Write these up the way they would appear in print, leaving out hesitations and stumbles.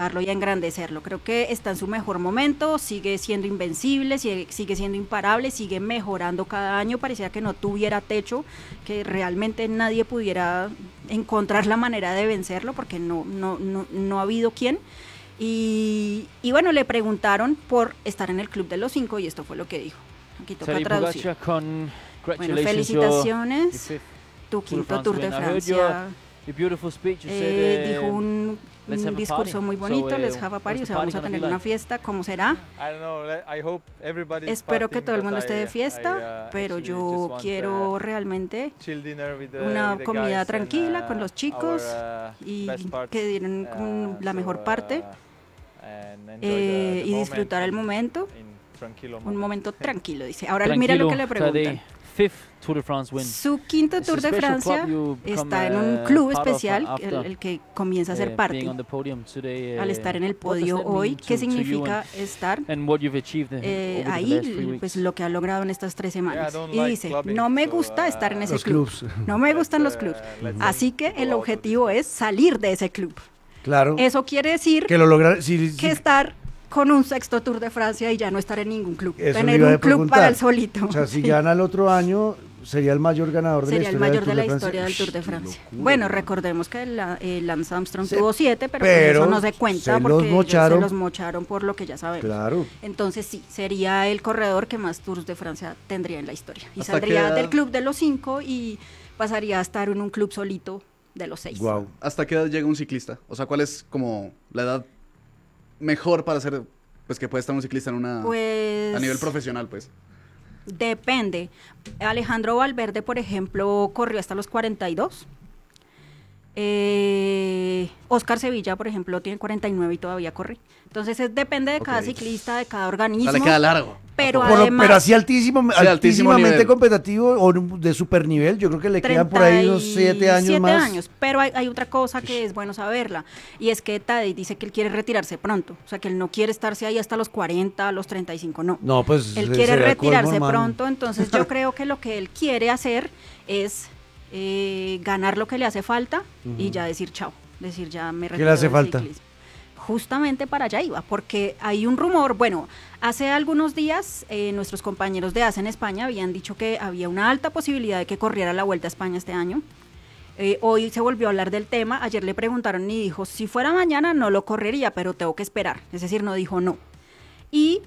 festejarlo y a engrandecerlo. Creo que está en su mejor momento, sigue siendo invencible, sigue siendo imparable, sigue mejorando cada año, parecía que no tuviera techo, que realmente nadie pudiera encontrar la manera de vencerlo, porque no ha habido quien. Y bueno, le preguntaron por estar en el Club de los 5 y esto fue lo que dijo. Aquí toca traducir. Bueno, felicitaciones, tu quinto Tour de Francia. Dijo un discurso muy bonito, let's have a party, o sea, vamos a tener una fiesta, ¿cómo será? Espero que todo el mundo esté de fiesta, pero yo quiero realmente una comida tranquila con los chicos y que dieran la mejor parte y disfrutar el momento, un momento tranquilo, dice. Ahora mira lo que le preguntan. Su quinto Tour de Francia está en un club especial, el que comienza a ser parte. Al estar en el podio hoy, ¿qué significa estar ahí? Pues lo que ha logrado en estas 3 semanas. Y dice, no me gusta estar en ese club, no me gustan los clubs, así que el objetivo es salir de ese club. Claro. Eso quiere decir que lo lograr, que estar con un sexto Tour de Francia y ya no estar en ningún club, tener un club para el solito. O sea, si gana el otro año, sería el mayor ganador de la historia del Tour de Francia. Bueno, recordemos que Lance Armstrong tuvo 7, pero eso no se cuenta porque se los mocharon por lo que ya sabemos. Claro. Entonces sí, sería el corredor que más Tours de Francia tendría en la historia. Y saldría del club de los 5 y pasaría a estar en un club solito de los 6. Wow. ¿Hasta qué edad llega un ciclista? O sea, ¿cuál es como la edad mejor para ser, pues que puede estar un ciclista en a nivel profesional, pues? Depende. Alejandro Valverde, por ejemplo, corrió hasta los 42. Oscar Sevilla, por ejemplo, tiene 49 y todavía corre. Entonces depende de cada ciclista, de cada organismo. Le queda largo. Pero además, pero así altísimamente competitivo o de super nivel, yo creo que le quedan por ahí unos 7 años más. 7 años, pero hay otra cosa que es bueno saberla, y es que Tadej dice que él quiere retirarse pronto, o sea que él no quiere estarse ahí hasta los 40, los 35, no. No, pues él quiere retirarse pronto, entonces yo creo que lo que él quiere hacer es ganar lo que le hace falta y ya decir chao, decir ya me retiro. ¿Qué le hace falta? Ciclismo. Justamente para allá iba, porque hay un rumor, bueno, hace algunos días nuestros compañeros de ASA en España habían dicho que había una alta posibilidad de que corriera la Vuelta a España este año. Hoy se volvió a hablar del tema, ayer le preguntaron y dijo, si fuera mañana no lo correría, pero tengo que esperar, es decir, no dijo no. Y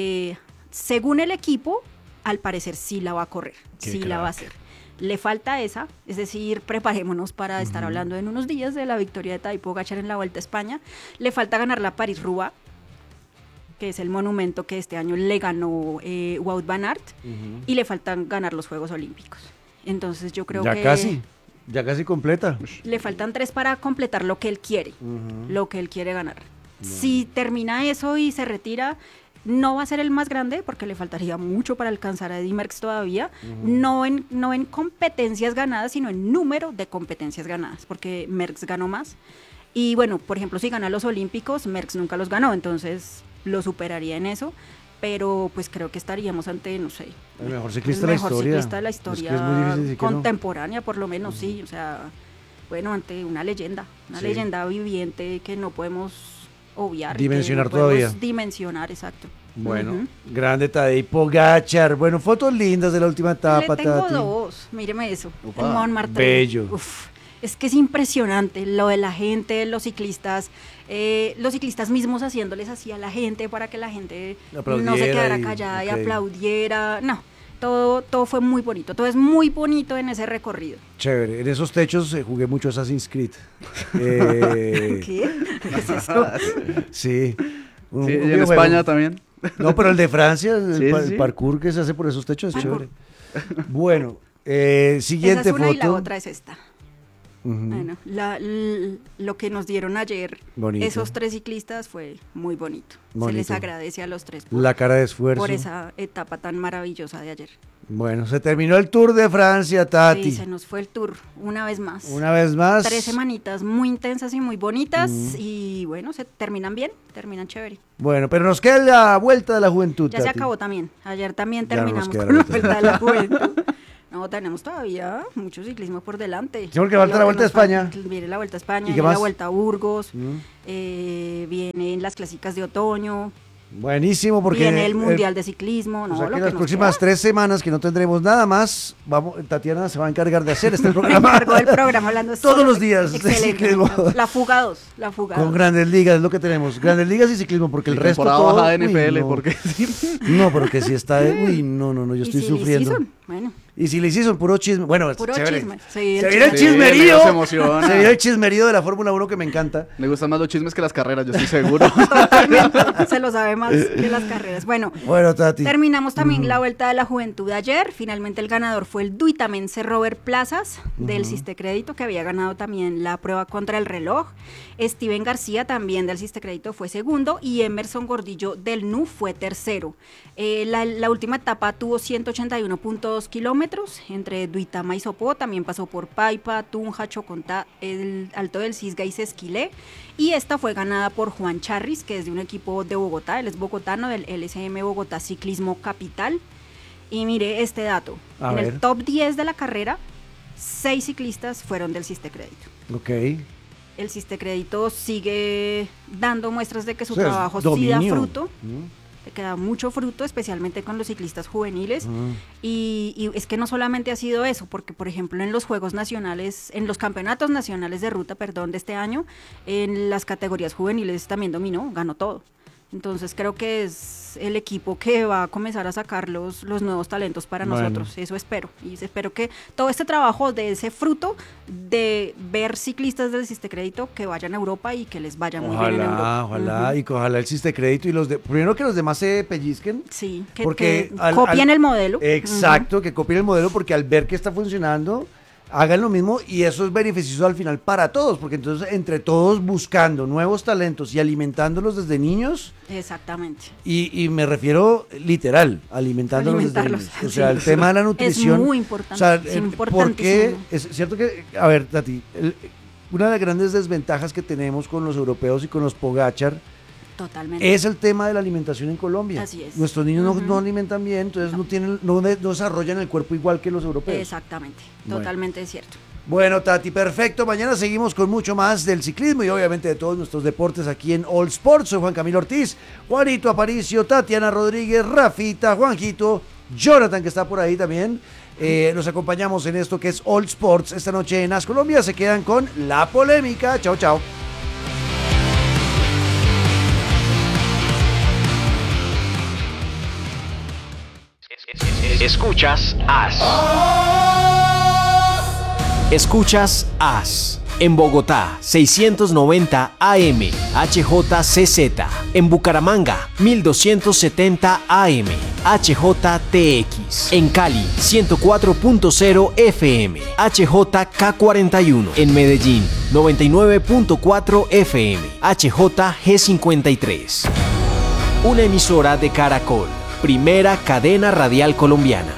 según el equipo, al parecer sí la va a correr, sí la va a hacer. Le falta esa, es decir, preparémonos para estar hablando en unos días de la victoria de Tadej Pogačar en la Vuelta a España. Le falta ganar la París-Roubaix, que es el monumento que este año le ganó Wout van Aert, y le faltan ganar los Juegos Olímpicos. Entonces yo creo que ya casi completa. Le faltan 3 para completar lo que él quiere, lo que él quiere ganar. Si termina eso y se retira, no va a ser el más grande porque le faltaría mucho para alcanzar a Eddy Merckx todavía, no en competencias ganadas, sino en número de competencias ganadas, porque Merckx ganó más. Y bueno, por ejemplo, si gana los Olímpicos, Merckx nunca los ganó, entonces lo superaría en eso, pero pues creo que estaríamos ante, no sé, el mejor ciclista de la historia. Es muy difícil decir contemporánea, por lo menos, sí, o sea, bueno, ante una leyenda viviente que no podemos obviar, dimensionar todavía. Dimensionar, exacto. Bueno, grande Tadej Pogačar. Bueno, fotos lindas de la última etapa, Le tengo Tati. 2, míreme eso. El Montmartre. Bello. Uf, es que es impresionante lo de la gente, los ciclistas mismos haciéndoles así a la gente para que la gente no se quedara callada y aplaudiera. No, todo fue muy bonito, todo es muy bonito en ese recorrido. Chévere, en esos techos jugué mucho Assassin's Creed. ¿Qué? ¿Qué es eso? Sí. ¿Y en España también? No, pero el de Francia, el parkour que se hace por esos techos es chévere. Bueno, siguiente esa es una foto. Y la otra es esta. Bueno, lo que nos dieron ayer, bonito. Esos 3 ciclistas fue muy bonito. Se les agradece a los 3 la cara de esfuerzo por esa etapa tan maravillosa de ayer. Bueno, se terminó el Tour de Francia, Tati. Sí, se nos fue el Tour, una vez más. 3 semanitas muy intensas y muy bonitas, y bueno, se terminan bien, terminan chévere. Bueno, pero nos queda la Vuelta de la Juventud, ya Tati. Se acabó también, ayer también terminamos con la Vuelta de la Juventud. No, tenemos todavía mucho ciclismo por delante. Sí, porque falta la Vuelta a España. Viene la Vuelta a España, viene la Vuelta a Burgos, viene vienen las clásicas de otoño. Buenísimo, porque viene el Mundial de Ciclismo, ¿no? O sea que las próximas 3 semanas que no tendremos nada más, Tatiana se va a encargar de hacer este programa. Me encargo del programa hablando todos los días de ciclismo. La Fuga 2, Con Grandes Ligas, es lo que tenemos. Grandes Ligas y ciclismo, porque el resto todo... baja de NFL, no. Porque no, pero que si está... Uy, no, yo estoy sufriendo. Bueno. Y si le hicieron puro chisme, bueno, puro chévere. Chisme. Sí, se viene el chismerío. Se viene el chismerío de la Fórmula 1 que me encanta. Me gustan más los chismes que las carreras, yo estoy seguro. Totalmente, se lo sabe más que las carreras. Bueno, Tati. Terminamos también la Vuelta de la Juventud ayer. Finalmente el ganador fue el duitamense Robert Plazas del Sistecrédito, que había ganado también la prueba contra el reloj. Steven García también del Sistecrédito fue segundo y Emerson Gordillo del NU fue tercero. La última etapa tuvo 181.2 kilómetros entre Duitama y Sopó, también pasó por Paipa, Tunja, Chocontá, el Alto del Cisga y Sesquilé, y esta fue ganada por Juan Charris, que es de un equipo de Bogotá, él es bogotano, del LSM Bogotá Ciclismo Capital. Y mire este dato, el top 10 de la carrera, 6 ciclistas fueron del Sistecrédito. Ok. El Sistecrédito sigue dando muestras de que su trabajo sí da fruto. Le queda mucho fruto, especialmente con los ciclistas juveniles. Y es que no solamente ha sido eso, porque por ejemplo en los Juegos Nacionales, en los Campeonatos Nacionales de Ruta, de este año, en las categorías juveniles también dominó, ganó todo. Entonces creo que es el equipo que va a comenzar a sacar los nuevos talentos para nosotros, eso espero. Y espero que todo este trabajo de ese fruto de ver ciclistas del Sistecrédito que vayan a Europa y que les vaya muy bien en Europa. Ojalá, y que ojalá el Sistecrédito y primero que los demás se pellizquen. Sí, que copien el modelo. Exacto, que copien el modelo, porque al ver que está funcionando, hagan lo mismo, y eso es beneficioso al final para todos, porque entonces entre todos buscando nuevos talentos y alimentándolos desde niños. Exactamente. Y me refiero literal, alimentándolos desde niños. O sea, el tema de la nutrición. Es muy importante. O sea, es importantísimo. Porque es cierto que, a ver, Tati, una de las grandes desventajas que tenemos con los europeos y con los Pogačar, totalmente, es el tema de la alimentación en Colombia. Así es. Nuestros niños no alimentan bien, entonces no desarrollan el cuerpo igual que los europeos. Exactamente, totalmente cierto. Bueno, Tati, perfecto. Mañana seguimos con mucho más del ciclismo y obviamente de todos nuestros deportes aquí en All Sports. Soy Juan Camilo Ortiz, Juanito Aparicio, Tatiana Rodríguez, Rafita, Juanjito, Jonathan, que está por ahí también. Nos acompañamos en esto que es All Sports esta noche en AS Colombia. Se quedan con La Polémica. Chao, chao. Escuchas AS. Escuchas AS. En Bogotá, 690 AM, HJCZ. En Bucaramanga, 1270 AM, HJTX. En Cali, 104.0 FM, HJK41. En Medellín, 99.4 FM, HJG53. Una emisora de Caracol, primera cadena radial colombiana.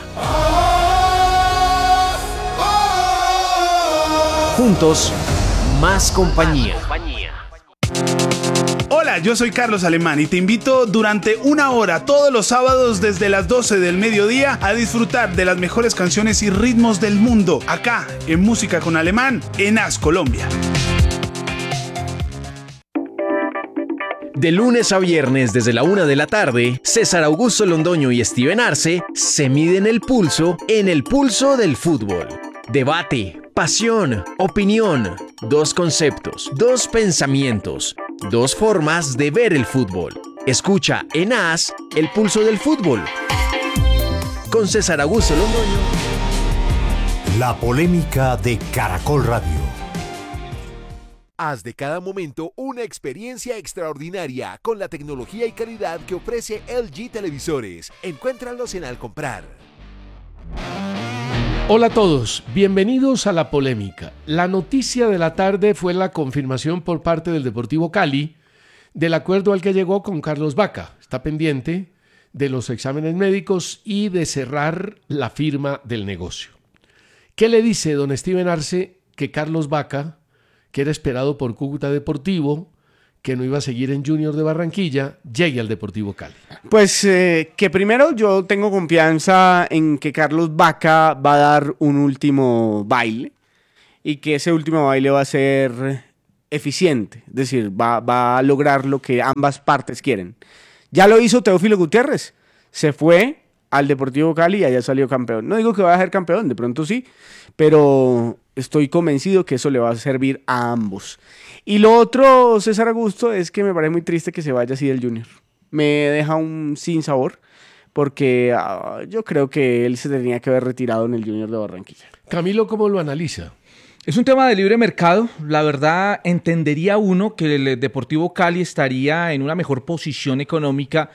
Juntos, más compañía. Hola, yo soy Carlos Alemán y te invito durante 1 hora todos los sábados desde las 12 del mediodía a disfrutar de las mejores canciones y ritmos del mundo, acá en Música con Alemán, en AS Colombia. De lunes a viernes desde la 1 de la tarde, César Augusto Londoño y Steven Arce se miden el pulso en el pulso del fútbol. Debate, pasión, opinión, 2 conceptos, 2 pensamientos, 2 formas de ver el fútbol. Escucha en AS el pulso del fútbol. Con César Augusto Londoño. La polémica de Caracol Radio. Haz de cada momento una experiencia extraordinaria con la tecnología y calidad que ofrece LG Televisores. Encuéntralos en Al Comprar. Hola a todos, bienvenidos a La Polémica. La noticia de la tarde fue la confirmación por parte del Deportivo Cali del acuerdo al que llegó con Carlos Vaca. Está pendiente de los exámenes médicos y de cerrar la firma del negocio. ¿Qué le dice don Steven Arce que Carlos Vaca, que era esperado por Cúcuta Deportivo, que no iba a seguir en Junior de Barranquilla, llegue al Deportivo Cali? Pues que primero yo tengo confianza en que Carlos Vaca va a dar un último baile y que ese último baile va a ser eficiente, es decir, va a lograr lo que ambas partes quieren. Ya lo hizo Teófilo Gutiérrez, se fue al Deportivo Cali y allá salió campeón. No digo que vaya a ser campeón, de pronto sí, pero estoy convencido que eso le va a servir a ambos. Y lo otro, César Augusto, es que me parece muy triste que se vaya así del Junior. Me deja un sinsabor, porque yo creo que él se tenía que haber retirado en el Junior de Barranquilla. Camilo, ¿cómo lo analiza? Es un tema de libre mercado. La verdad, entendería uno que el Deportivo Cali estaría en una mejor posición económica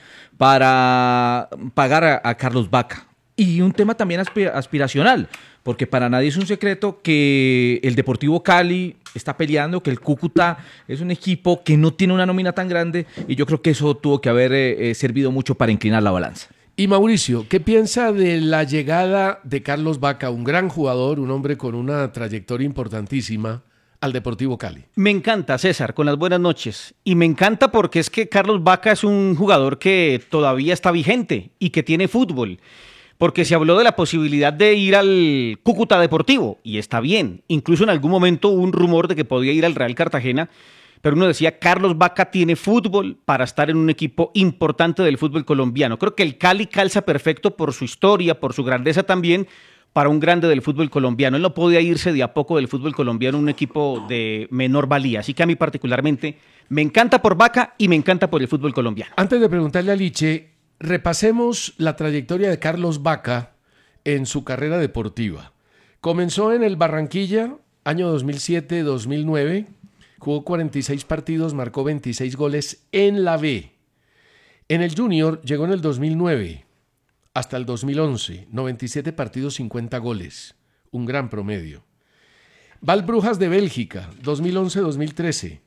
para pagar a Carlos Vaca. Y un tema también aspiracional, porque para nadie es un secreto que el Deportivo Cali está peleando, que el Cúcuta es un equipo que no tiene una nómina tan grande, y yo creo que eso tuvo que haber servido mucho para inclinar la balanza. Y Mauricio, ¿qué piensa de la llegada de Carlos Vaca, un gran jugador, un hombre con una trayectoria importantísima, al Deportivo Cali? Me encanta, César, con las buenas noches. Y me encanta porque es que Carlos Vaca es un jugador que todavía está vigente y que tiene fútbol. Porque se habló de la posibilidad de ir al Cúcuta Deportivo, y está bien. Incluso en algún momento hubo un rumor de que podía ir al Real Cartagena, pero uno decía, Carlos Vaca tiene fútbol para estar en un equipo importante del fútbol colombiano. Creo que el Cali calza perfecto por su historia, por su grandeza también, para un grande del fútbol colombiano. Él no podía irse de a poco del fútbol colombiano en un equipo de menor valía. Así que a mí particularmente me encanta por Vaca y me encanta por el fútbol colombiano. Antes de preguntarle a Liche, repasemos la trayectoria de Carlos Vaca en su carrera deportiva. Comenzó en el Barranquilla, año 2007-2009, jugó 46 partidos, marcó 26 goles en la B. En el Junior llegó en el 2009 hasta el 2011, 97 partidos, 50 goles, un gran promedio. Va al Brujas de Bélgica, 2011-2013,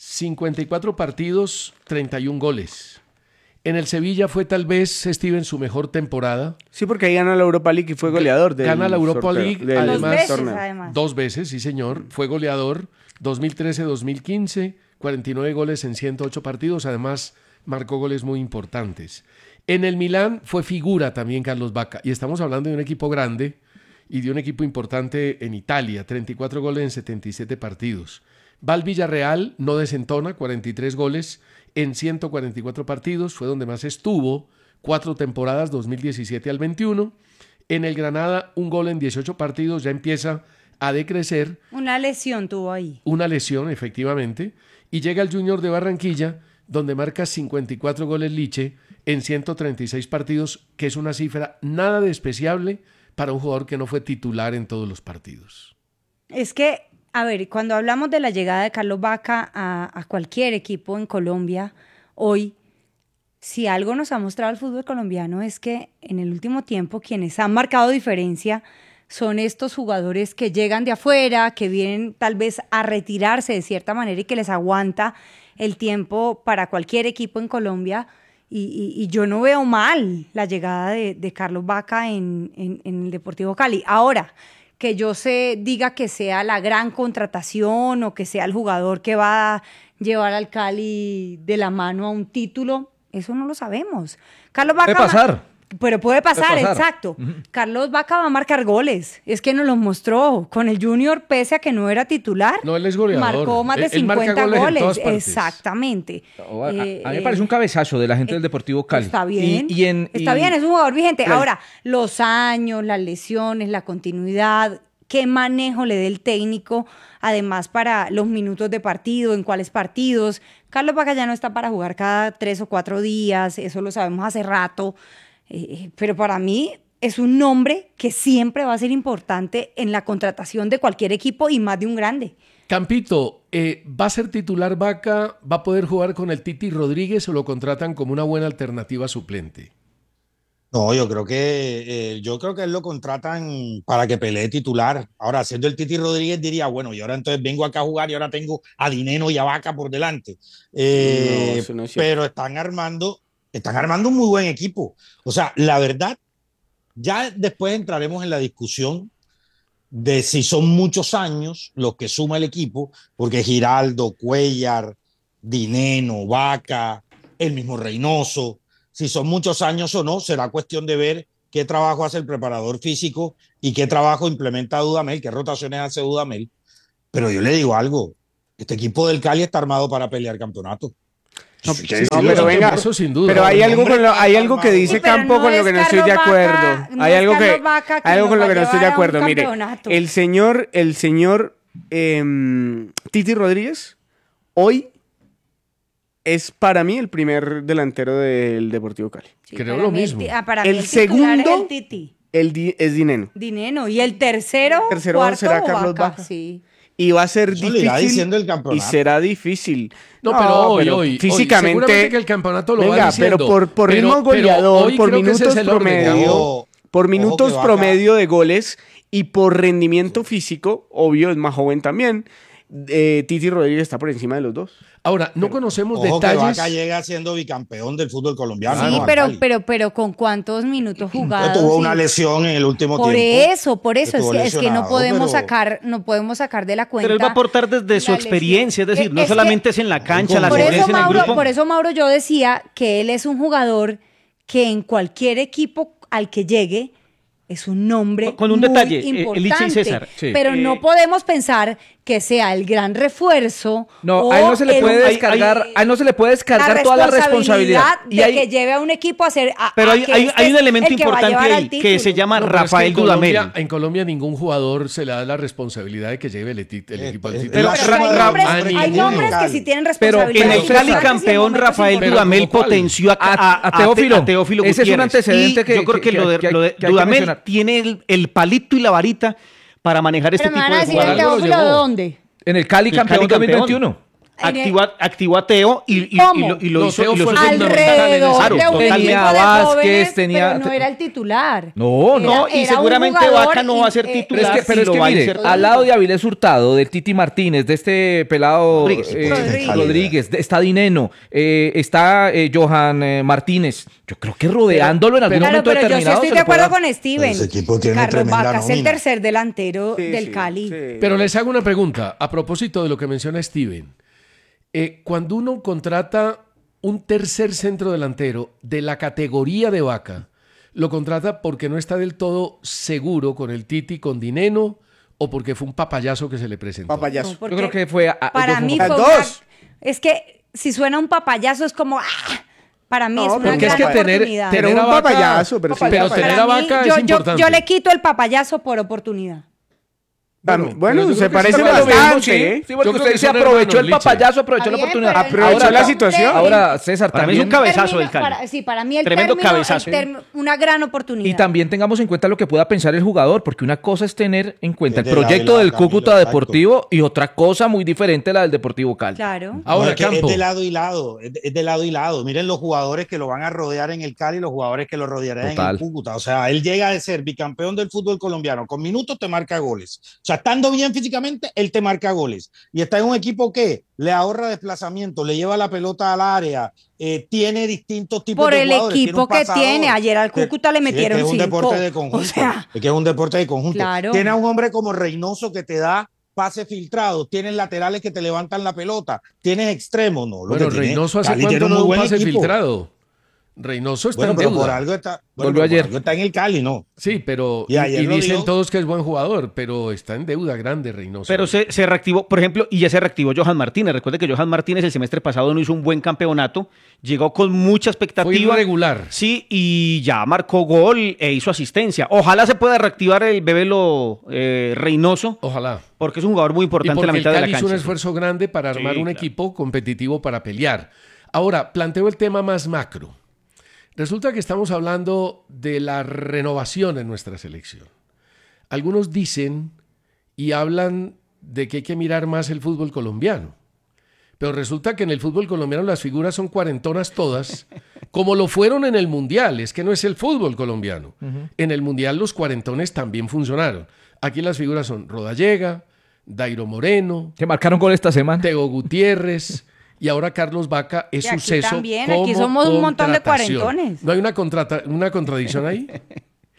54 partidos, 31 goles. En el Sevilla fue tal vez, Steven, su mejor temporada. Sí, porque ahí gana la Europa League y fue goleador. Gana la Europa League, además. 2 veces, sí señor, fue goleador. 2013-2015, 49 goles en 108 partidos, además marcó goles muy importantes. En el Milán fue figura también Carlos Vaca, y estamos hablando de un equipo grande y de un equipo importante en Italia, 34 goles en 77 partidos. Va al Villarreal, no desentona, 43 goles en 144 partidos, fue donde más estuvo, 4 temporadas, 2017 al 21. En el Granada, un gol en 18 partidos, ya empieza a decrecer. Una lesión tuvo ahí. Una lesión, efectivamente. Y llega al Junior de Barranquilla, donde marca 54 goles Liche en 136 partidos, que es una cifra nada despreciable para un jugador que no fue titular en todos los partidos. Es que, a ver, cuando hablamos de la llegada de Carlos Vaca a cualquier equipo en Colombia, hoy, si algo nos ha mostrado el fútbol colombiano es que en el último tiempo quienes han marcado diferencia son estos jugadores que llegan de afuera, que vienen tal vez a retirarse de cierta manera y que les aguanta el tiempo para cualquier equipo en Colombia. Y yo no veo mal la llegada de Carlos Vaca en el Deportivo Cali. Ahora, que diga que sea la gran contratación o que sea el jugador que va a llevar al Cali de la mano a un título, eso no lo sabemos. Carlos Vaca puede pasar. Pero puede pasar, exacto. Carlos Vaca va a marcar goles. Es que nos los mostró con el Junior, pese a que no era titular. No, él es goleador. Marcó más de 50 goles. Exactamente. A mí me parece un cabezazo de la gente del Deportivo Cali. Está bien. Está bien, es un jugador vigente. Claro. Ahora, los años, las lesiones, la continuidad, qué manejo le dé el técnico, además para los minutos de partido, en cuáles partidos. Carlos Vaca ya no está para jugar cada 3 o 4 días, eso lo sabemos hace rato. Pero para mí es un nombre que siempre va a ser importante en la contratación de cualquier equipo y más de un grande. Campito, ¿va a ser titular Vaca? ¿Va a poder jugar con el Titi Rodríguez o lo contratan como una buena alternativa suplente? No, yo creo que él lo contratan para que pelee titular. Ahora, siendo el Titi Rodríguez, diría, bueno, y ahora entonces vengo acá a jugar y ahora tengo a Dineno y a Vaca por delante. No, eso no es cierto. Pero están armando un muy buen equipo. O sea, la verdad, ya después entraremos en la discusión de si son muchos años los que suma el equipo, porque Giraldo, Cuellar, Dineno, Vaca, el mismo Reynoso, si son muchos años o no, será cuestión de ver qué trabajo hace el preparador físico y qué trabajo implementa Dudamel, qué rotaciones hace Dudamel. Pero yo le digo algo, Este equipo del Cali está armado para pelear campeonato. No, pero venga, eso sin duda. Pero hay algo que dice Campo con lo que no estoy de acuerdo. Hay algo con lo que no estoy de acuerdo. Mire, el señor Titi Rodríguez hoy es para mí el primer delantero del Deportivo Cali. Sí, creo lo mismo. Para mí El segundo es el Titi. es Dineno. Dineno. Y el tercero, Cuarto será Carlos Vaca. Sí. Y va a ser Eso le irá diciendo el difícil. campeonato. Y será difícil. No, pero hoy, físicamente. seguramente que el campeonato lo venga, va diciendo. pero por ritmo goleador, hoy por creo que ese minutos es el orden, promedio, Gabo. por minutos que Vaca- promedio de goles y por rendimiento físico, obvio, es más joven también. Titi Rodríguez está por encima de los dos. Ahora, no conocemos Ojo que detalles. Vaca llega siendo bicampeón del fútbol colombiano. Sí, ¿no? Al Cali. pero ¿con cuántos minutos jugados? Tuvo Y- una lesión en el último Por tiempo. eso, Estuvo es que no lesionado, podemos pero- sacar de la cuenta. Pero él va a aportar desde su la experiencia, es decir, lesión. no solamente es en la cancha, la por eso, solvencia en el Mauro, grupo. por eso, Mauro, yo decía que él es un jugador que en cualquier equipo al que llegue es un nombre Con un muy detalle, importante, Licha y César. Sí. pero no podemos pensar que sea el gran refuerzo. No, o a él no se le el- puede descargar, a él no se le puede descargar toda la responsabilidad. de que lleve a un equipo a hacer. Pero que hay este un es elemento el que va a importante llevar al ahí, que título. se llama No, pero es que Rafael Dudamel. En Colombia ningún jugador se le da la responsabilidad de que lleve el equipo al título. Pero hay nombres que sí tienen Pero responsabilidad. en el Cali campeón Rafael Dudamel potenció a Teófilo. Teófilo Ese es un Gutiérrez. antecedente Y que- yo creo que que- lo de que hay que Dudamel mencionar. tiene el palito y la varita para manejar este Pero me tipo van a de decir el jugadores. Teófilo de dónde. En el Cali El campeón Cali campeón. 2021. Activó a Teo y ¿Cómo? lo No, hizo. Teo y lo fue hizo fundamental Alrededor Claro, de un totalmente. equipo Tenía de Vázquez, jóvenes, tenía- pero no era el titular. No, y Era un seguramente jugador Vaca no va a ser y- titular. Pero es si que lo va a mire, insertar. al lado de Avilés Hurtado, del Titi Martínez, de este pelado Rodríguez. Rodríguez, está Dineno, está Johan Martínez. Yo creo que rodeándolo en algún Claro, momento pero yo sí determinado. estoy se de le puede acuerdo dar. con Steven. Ese equipo tiene Carlos tremenda Vaca es el nómina. tercer delantero Sí, del sí, Cali. sí. Pero les hago una pregunta a propósito de lo que menciona Steven. Cuando uno contrata un tercer centro delantero de la categoría de Vaca, ¿lo contrata porque no está del todo seguro con el Titi, con Dineno, o porque fue un papayazo que se le presentó? Papayazo. porque Yo creo que fue Para mí fue Las una- dos. es que si suena un papayazo es como para mí No, es una porque es gran que oportunidad. Pero tener un a Vaca- papayazo, pero sí. Pero papayazo. tener Para a mí, Vaca yo, es yo- importante. yo le quito el papayazo por oportunidad. Bueno, pero yo se creo que parece sí, Pero lo mismo, bastante, sí. ¿eh? Sí, porque Yo creo usted que se son aprovechó hermanos, el Licha. papayazo, aprovechó Está la bien, oportunidad. pero Aprovechó el la término- situación. Ahora, César, Para mí es también. un cabezazo del Cali. Para mí el Tremendo término, cabezazo. una gran oportunidad. Y también tengamos en cuenta lo que pueda pensar el jugador, porque una cosa es tener en cuenta Es el de la proyecto de la del Camilo, Cúcuta exacto. Deportivo y otra cosa muy diferente la del Deportivo Cali. Claro. Ahora, No, es que Campo. es de lado y lado, es de lado y lado. Miren los jugadores que lo van a rodear en el Cali y los jugadores que lo rodearán en Total. el Cúcuta. O sea, él llega a ser bicampeón del fútbol colombiano. Con minutos te marca goles. O sea, estando bien físicamente, él te marca goles. Y está en un equipo que le ahorra desplazamiento, le lleva la pelota al área, tiene distintos tipos Por de el jugadores. equipo tiene un que pasador. tiene. Ayer al Cúcuta le Sí, metieron es que es un 5. deporte de conjunto. O sea, Es que es un deporte de conjunto. Claro. Tiene a un hombre como Reynoso que te da pases filtrados, tienes laterales que te levantan la pelota, tienes extremos, ¿no? Lo Bueno, que tiene- Reynoso hace Cali cuánto tiene un no muy da un buen pase equipo. filtrado. Reynoso está Bueno, en pero deuda. por algo está, Volvió pero por ayer. algo está en el Cali, ¿no? Sí, pero Y ayer lo dicen dio. todos que es buen jugador, pero está en deuda grande Reynoso. Pero se reactivó, por ejemplo, y ya se reactivó Johan Martínez. Recuerde que Johan Martínez el semestre pasado no hizo un buen campeonato, llegó con mucha expectativa. Fue irregular. Sí, y ya marcó gol e hizo asistencia. Ojalá se pueda reactivar el Bebelo Reynoso, Ojalá. porque es un jugador muy Y importante en porque la el mitad de la Cali hizo cancha. un esfuerzo grande para armar un claro. equipo competitivo para pelear. Ahora, planteo el tema más macro. Resulta que estamos hablando de la renovación en nuestra selección. Algunos dicen y hablan de que hay que mirar más el fútbol colombiano. Pero resulta que en el fútbol colombiano las figuras son cuarentonas todas, como lo fueron en el Mundial. Es que no es el fútbol colombiano. En el Mundial los cuarentones también funcionaron. Aquí las figuras son Rodallega, Dairo Moreno, Que marcaron gol esta semana. Teo Gutiérrez y ahora Carlos Vaca es Y aquí suceso también, como aquí somos un montón de contratación. cuarentones. ¿No hay una contradicción ahí?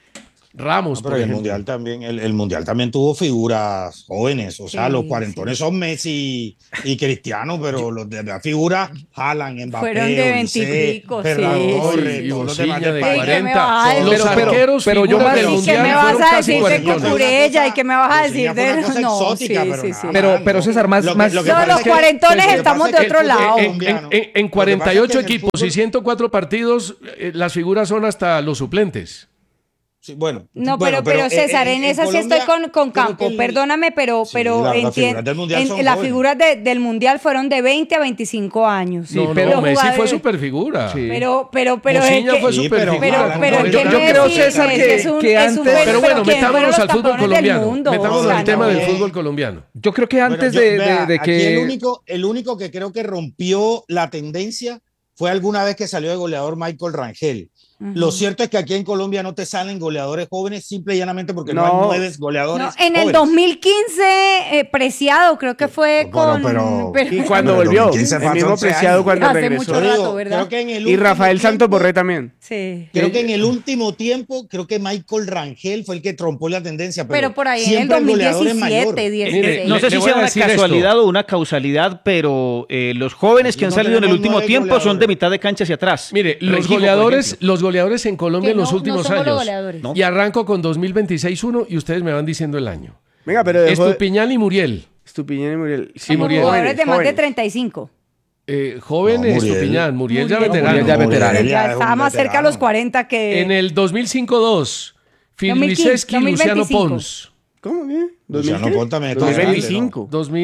Ramos, pero por el ejemplo. mundial también, el mundial también tuvo figuras jóvenes, o sea, los cuarentones son Messi y Cristiano, pero los de la figura Haaland, Mbappé, fueron de 20 y pico, Torres, y todos los Bociña demás de España. 40. Los arqueros pero yo figuras más- del ¿y qué mundial me vas fueron a casi decir de 40. Cucurella y qué me vas a decir de una cosa no, exótica, sí, pero sí, sí. nada. Pero César, más... Lo que más No, pasa los es que- cuarentones lo que estamos pasa de es que otro el lado. fútbol En colombiano- lo que pasa es 48 que en el equipos y fútbol- 104 partidos, las figuras son hasta los suplentes. Sí, bueno, No, bueno, pero César, en esa sí estoy con creo Campo. que Perdóname, pero las figuras del mundial son las jóvenes. figuras del mundial fueron de 20 a 25 años. No, pero no, Messi jugadores- fue superfigura. Sí. Pero es Bociña que... fue superfigura. Pero yo ¿qué me creo, decís? César, Es que un- es un- antes- Pero bueno, ¿quién fueron metámonos los al fútbol campeones del colombiano. mundo? Metámonos O sea, al tema no. del fútbol colombiano. Yo creo que antes vea, de aquí que... el único que creo que rompió la tendencia fue alguna vez que salió de goleador Michael Rangel. Lo cierto es que aquí en Colombia no te salen goleadores jóvenes simple y llanamente porque no hay 9 goleadores No, en el jóvenes. 2015, Preciado, creo que fue Bueno, con... Y cuando Pero volvió, 2015 el fue hace mismo 11 Preciado años. cuando Hace regresó. mucho rato, Digo, ¿verdad? creo que en el Y último Rafael Santos tiempo- Borré también. Sí. Creo que en el último tiempo, creo que Michael Rangel fue el que trompó la tendencia. Pero por ahí en el siempre goleador es 2017, mayor. 16. No sé le si voy sea a una decir esto. casualidad o una causalidad, pero los jóvenes que han No salido en el tenemos último 9 tiempo son de goleadores. mitad de cancha hacia atrás. Mire, los Regino, por goleadores en Colombia Que en los no últimos somos los años. goleadores. No. Y arranco con 2026-1 y ustedes me van diciendo el año. Venga, pero dejó de- Estupiñán y Muriel. Estupiñán y Muriel. Sí, Muriel. Jugadores de más de jóvenes. 35. Joven No, Muriel. Estupiñán, Muriel ya Muriel. veterano. Muriel ya veterano. Muriel Ya es estaba un más cerca a los veterano. 40 que... En el 2005-2, Filiseski y Luciano 2025. Pons. ¿Cómo bien? Luciano Pons también está 2025.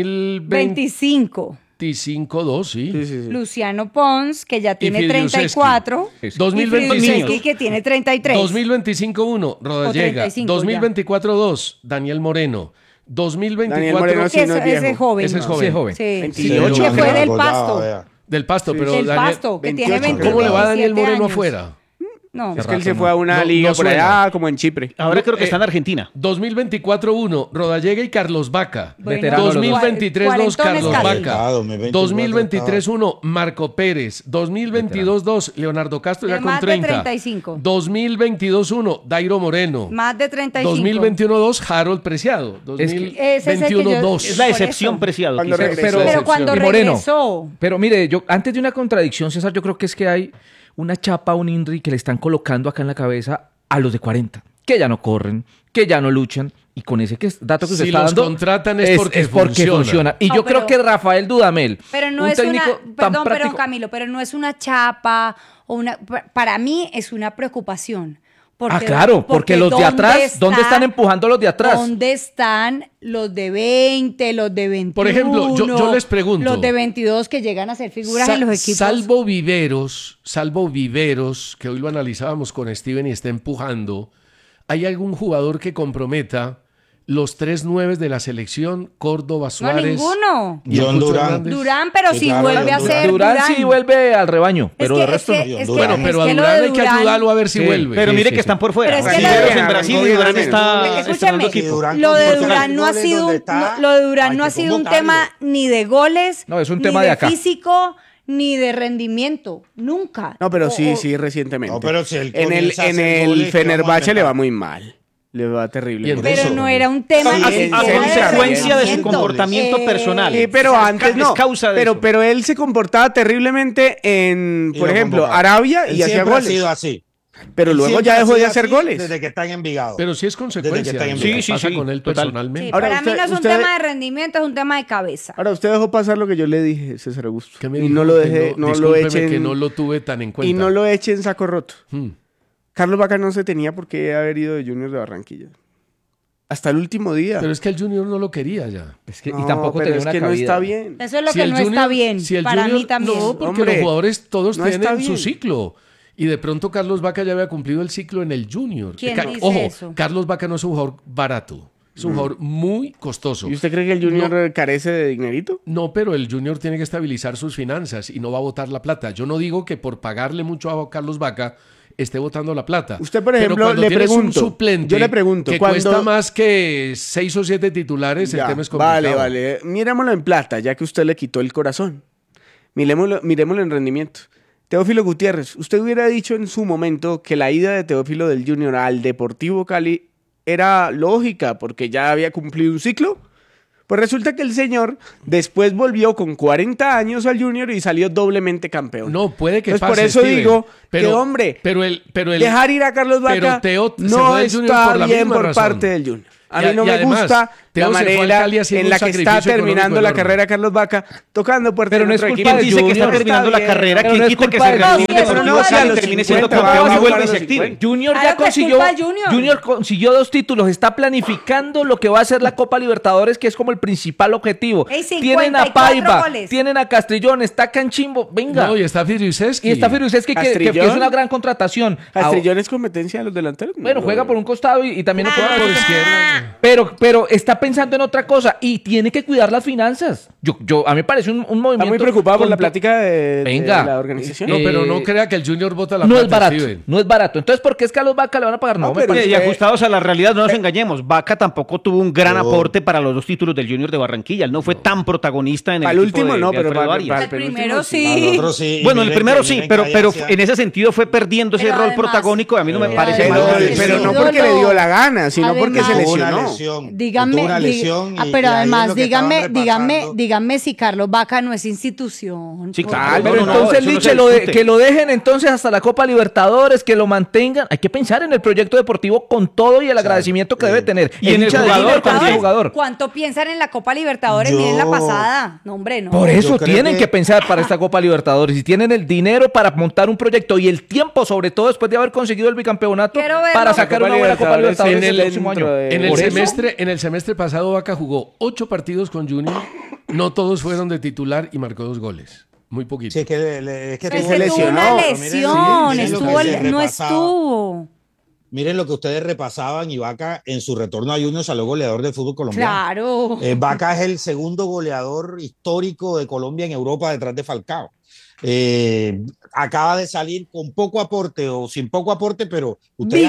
2025-2, 25. sí. Sí. Luciano Pons, que ya tiene Filiuseski. 34. Sí. Y 2025. Filiuseski, que tiene 33. 2025-1, Rodallega. 35 ya. 2024-2, Daniel Moreno. 2024 Daniel Moreno sí, Que no es ese es viejo. joven. Ese es Sí, joven. es joven. Sí. 28. Que fue del Acordado, Pasto. vea. Del Pasto, pero Del Daniel, Pasto, que 28, tiene 20, ¿cómo le va a Daniel 27 Moreno años. afuera? No, Es que él se fue a una No, liga no por suena. allá, como en Chipre. Ahora creo que está en Argentina. 2024-1, Rodallega y Carlos Vaca. Bueno, Veterano los dos. 2023-2, cuarentones Carlos casi. Vaca. 2023-1, Marco Pérez. 2022-2, Leonardo Castro De ya con más de 30. 35. 2022-1, Dairo Moreno. más de 35. 2021-2, Harold Preciado. Ese es el que yo- 2021-2. Es la Por excepción, eso. Preciado. Cuando quizás. regresó. Pero cuando Y Moreno. regresó... Pero mire, yo antes de una contradicción, César, yo creo que es que hay una chapa, un INRI que le están colocando acá en la cabeza a los de 40, que ya no corren, que ya no luchan, y con ese dato que Si se está los dando contratan es porque funciona. funciona. Y No, yo pero- creo que Rafael Dudamel, Pero no un es una, técnico tan perdón, práctico, Camilo, pero no es una chapa o una, para mí es una preocupación. Porque, claro, porque los de atrás, ¿dónde están empujando los de atrás? ¿Dónde están los de 20, los de 21? Por ejemplo, yo les pregunto. Los de 22 que llegan a ser figuras en los equipos. Salvo Viveros, que hoy lo analizábamos con Steven y está empujando, ¿hay algún jugador que comprometa los 3 9 de la selección? Córdoba, No, Suárez. ninguno. y John Cucho Durán. Hernández? Durán, pero Sí, si claro, vuelve a Durán. ser Durán sí vuelve al rebaño, pero de resto no. Bueno, pero a lo Durán de hay que Durán- ayudarlo a ver si Sí, vuelve. Pero Sí, mire sí, que sí. están por fuera. Pero es que Brasileños lo de- en Brasil y Arrancó Durán bien, está Escúchame, estrenando equipo. Lo de Porque Durán los no ha goles sido donde está, lo de Durán hay no ha que sido un convocarlo. tema ni de goles, No, es un ni tema de acá. físico, ni de rendimiento, nunca. No, pero sí, O- sí, recientemente. No, pero si él en el, comienza a en hacer el goles, ¿qué Fenerbahce vamos a le va inventar? muy mal. Le va terrible. Bien, Pero eso. no era un tema A ni siquiera de consecuencia de su rendimiento. comportamiento personal. Sí, pero Es antes no. causa de eso. Pero él se comportaba terriblemente en, Y por lo ejemplo, convocaba. Arabia Él y hacía siempre ha goles. sido así. Pero Él luego siempre ya ha dejó de sido hacer así goles. Desde que está en Envigado. Pero sí es consecuencia. Desde que está en de lo Envigado. que Sí, pasa sí, con él total. personalmente. Sí, Ahora, para mí no es un usted- tema de rendimiento, es un tema de cabeza. Ahora, usted dejó pasar lo que yo le dije, César Augusto. ¿Qué me Y dijo? no lo Que deje, no lo discúlpeme echen. que no lo tuve tan en cuenta. Y no lo echen saco roto. Hmm. Carlos Vaca no se tenía por qué haber ido de Junior de Barranquilla. Hasta el último día. Pero es que el Junior no lo quería ya. Es que, No, y tampoco pero tenía es una que no cabida. está bien. Eso es lo Si que el no Junior- está bien. si el Para Junior- mí también. No, porque Hombre, los jugadores todos no está tienen su bien. ciclo. Y de pronto Carlos Vaca ya había cumplido el ciclo en el Junior. ¿Quién dice Ojo, eso? Carlos Vaca no es un jugador barato. Es un jugador muy costoso. ¿Y usted cree que el Junior carece de dinerito? No, pero el Junior tiene que estabilizar sus finanzas y no va a botar la plata. Yo no digo que por pagarle mucho a Carlos Vaca esté botando la plata. Usted, por Pero ejemplo, cuando le tienes pregunto, un suplente yo le pregunto, que cuando- cuesta más que 6 o 7 titulares, el Ya, tema es complicado. vale. Mirémoslo en plata, ya que usted le quitó el corazón. Miremoslo en rendimiento. Teófilo Gutiérrez, usted hubiera dicho en su momento que la ida de Teófilo del Junior al Deportivo Cali era lógica porque ya había cumplido un ciclo. Pues resulta que el señor después volvió con 40 años al Junior y salió doblemente campeón. No, puede que pase, por eso Steven, digo pero, que, hombre, pero el dejar ir a Carlos Vaca no está bien por parte del Junior. A mí no me gusta la manera en la que está terminando la carrera Carlos Vaca, tocando puertas. Pero no es culpa del Junior. Dice que está terminando la carrera, que quita que se termine siendo campeón y vuelve y se active. Junior ya consiguió 2 títulos, está planificando lo que va a ser la Copa Libertadores, que es como el principal objetivo. Tienen a Paiva, tienen a Castrillón, está Canchimbo, venga. No, y está Firuzeski. Y está Firuzeski, que es una gran contratación. Castrillón es competencia de los delanteros. Bueno, juega por un costado y también juega por izquierda. Pero está pensando en otra cosa y tiene que cuidar las finanzas. A mí me parece un movimiento... Está muy preocupado por la plática de la organización. No, pero no crea que el Junior bota la plata. No es barato. Entonces, ¿por qué es Carlos Vaca le van a pagar? No, y ajustados a la realidad, no nos engañemos. Vaca tampoco tuvo un gran aporte para los 2 títulos del Junior de Barranquilla. Él no fue tan protagonista en el equipo de Alfredo Arias. El primero sí. Bueno, el primero sí, pero en ese sentido fue perdiendo ese rol protagónico. A mí no me parece mal. Pero no porque le dio la gana, sino porque se lesionó. Pero además, dígame si Carlos Vaca no es institución. Sí, claro. Pero entonces, Liche, que lo dejen entonces hasta la Copa Libertadores, que lo mantengan. Hay que pensar en el proyecto deportivo con todo y el agradecimiento que debe tener. Y en el jugador. ¿Cuánto piensan en la Copa Libertadores? Miren la pasada. No, hombre, no. Por eso tienen que pensar para esta Copa Libertadores. Y tienen el dinero para montar un proyecto y el tiempo, sobre todo después de haber conseguido el bicampeonato, para sacar una buena Copa Libertadores el próximo año. En el semestre pasado Vaca jugó 8 partidos con Junior, no todos fueron de titular y marcó 2 goles. Muy poquito. Sí, es que tuvo una lesión, no estuvo. Miren lo que ustedes repasaban y Vaca en su retorno a Junior salió goleador del fútbol colombiano. Claro. Vaca es el segundo goleador histórico de Colombia en Europa detrás de Falcao. Acaba de salir con poco aporte o sin poco aporte, pero ustedes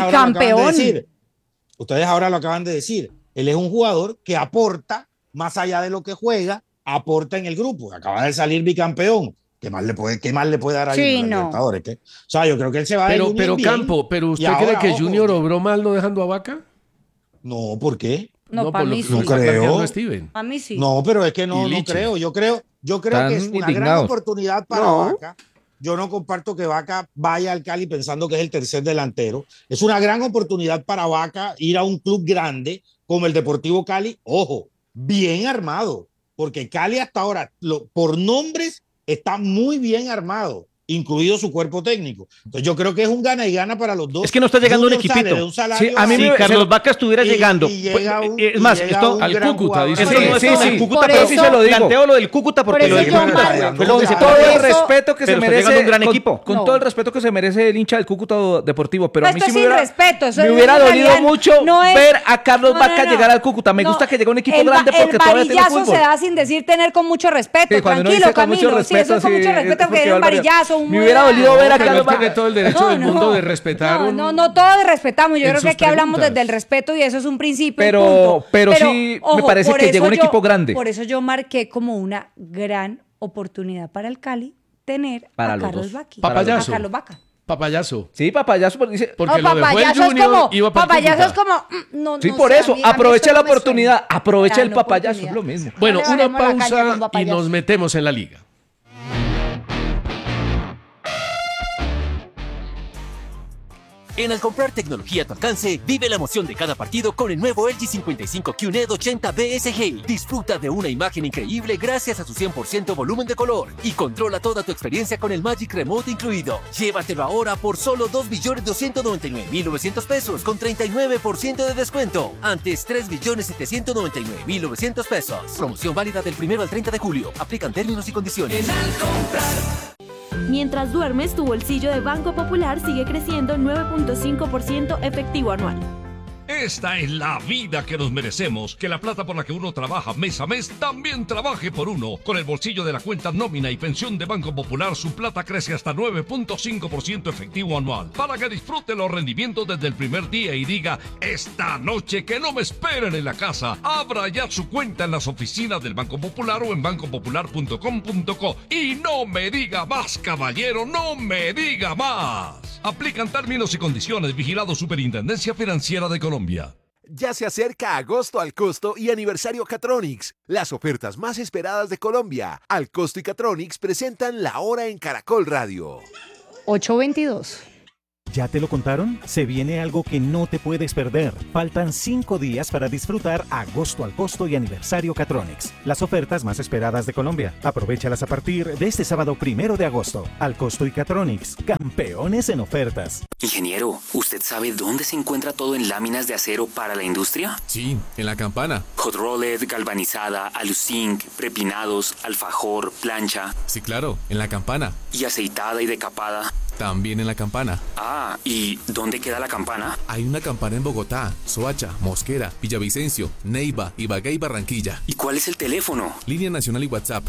ahora lo acaban de decir. Él es un jugador que aporta más allá de lo que juega, aporta en el grupo. Acaba de salir bicampeón. ¿Qué más le puede dar a Libertadores? O sea, yo creo que él se va a ir Pero bien. Campo, ¿pero usted cree que Junior obró mal no dejando a Vaca? No, ¿por qué? No, para mí sí. No creo. A mí sí. No, pero es que no creo. Yo creo que es una gran oportunidad para Vaca. Yo no comparto que Vaca vaya al Cali pensando que es el tercer delantero. Es una gran oportunidad para Vaca ir a un club grande como el Deportivo Cali. Ojo, bien armado, porque Cali hasta ahora, por nombres, está muy bien armado, incluido su cuerpo técnico. Entonces yo creo que es un gana y gana para los dos. Es que no está llegando un equipito. Si Carlos Vaca estuviera llegando. Es más, esto al Cúcuta, dice. Eso no es el Cúcuta, pero sí se lo digo. Planteo lo del Cúcuta porque lo del Cúcuta fue lo que se todo el respeto que se merece un gran equipo. Con todo el respeto que se merece el hincha del Cúcuta Deportivo, pero a mí sí me hubiera dolido mucho ver a Carlos Vaca llegar al Cúcuta. Me gusta que llegue un equipo grande porque todavía tiene fútbol. El varillazo se da sin decir tener con mucho respeto. Tranquilo, Camilo. Sí, eso es con mucho respeto que es un varillazo. Me hubiera dolido ver a Carlos Vaca. Tiene todo el derecho del mundo de respetar. No, todos respetamos. Yo creo que aquí hablamos desde el respeto y eso es un principio. Pero sí me parece que llegó un equipo grande. Por eso yo marqué como una gran oportunidad para el Cali tener a Carlos Vaca. A Carlos Vaca. Papayazo. Sí, papayazo, porque dice. Porque lo dejó el Junior, iba para papayazo es como. Sí, por eso. Aprovecha la oportunidad. Aprovecha el papayazo, es lo mismo. Bueno, una pausa y nos metemos en la liga. En Al comprar tecnología a tu alcance, vive la emoción de cada partido con el nuevo LG 55 QNED 80 BSG. Disfruta de una imagen increíble gracias a su 100% volumen de color y controla toda tu experiencia con el Magic Remote incluido. Llévatelo ahora por solo 2.299.900 pesos con 39% de descuento. Antes 3.799.900 pesos. Promoción válida del 1 al 30 de julio. Aplican términos y condiciones. En Al comprar. Mientras duermes, tu bolsillo de Banco Popular sigue creciendo 9.5% efectivo anual. Esta es la vida que nos merecemos. Que la plata por la que uno trabaja mes a mes también trabaje por uno. Con el bolsillo de la cuenta nómina y pensión de Banco Popular, su plata crece hasta 9.5% efectivo anual. Para que disfrute los rendimientos desde el primer día y diga: esta noche que no me esperen en la casa. Abra ya su cuenta en las oficinas del Banco Popular o en bancopopular.com.co. Y no me diga más, caballero, no me diga más. Aplican términos y condiciones. Vigilado Superintendencia Financiera de Colombia. Ya se acerca agosto al costo y aniversario Catronics, las ofertas más esperadas de Colombia. Al costo y Catronics presentan La Hora en Caracol Radio. 8:22. ¿Ya te lo contaron? Se viene algo que no te puedes perder. Faltan 5 días para disfrutar agosto al costo y aniversario Catronics, las ofertas más esperadas de Colombia. Aprovéchalas a partir de este sábado 1 de agosto. Al costo y Catronics, campeones en ofertas. Ingeniero, ¿usted sabe dónde se encuentra todo en láminas de acero para la industria? Sí, en La Campana. Hot rolled, galvanizada, aluzinc, prepinados, alfajor, plancha. Sí, claro, en La Campana. ¿Y aceitada y decapada? También en La Campana. Ah, ¿y dónde queda La Campana? Hay una campana en Bogotá, Soacha, Mosquera, Villavicencio, Neiva, Ibagué y Barranquilla. ¿Y cuál es el teléfono? Línea nacional y WhatsApp,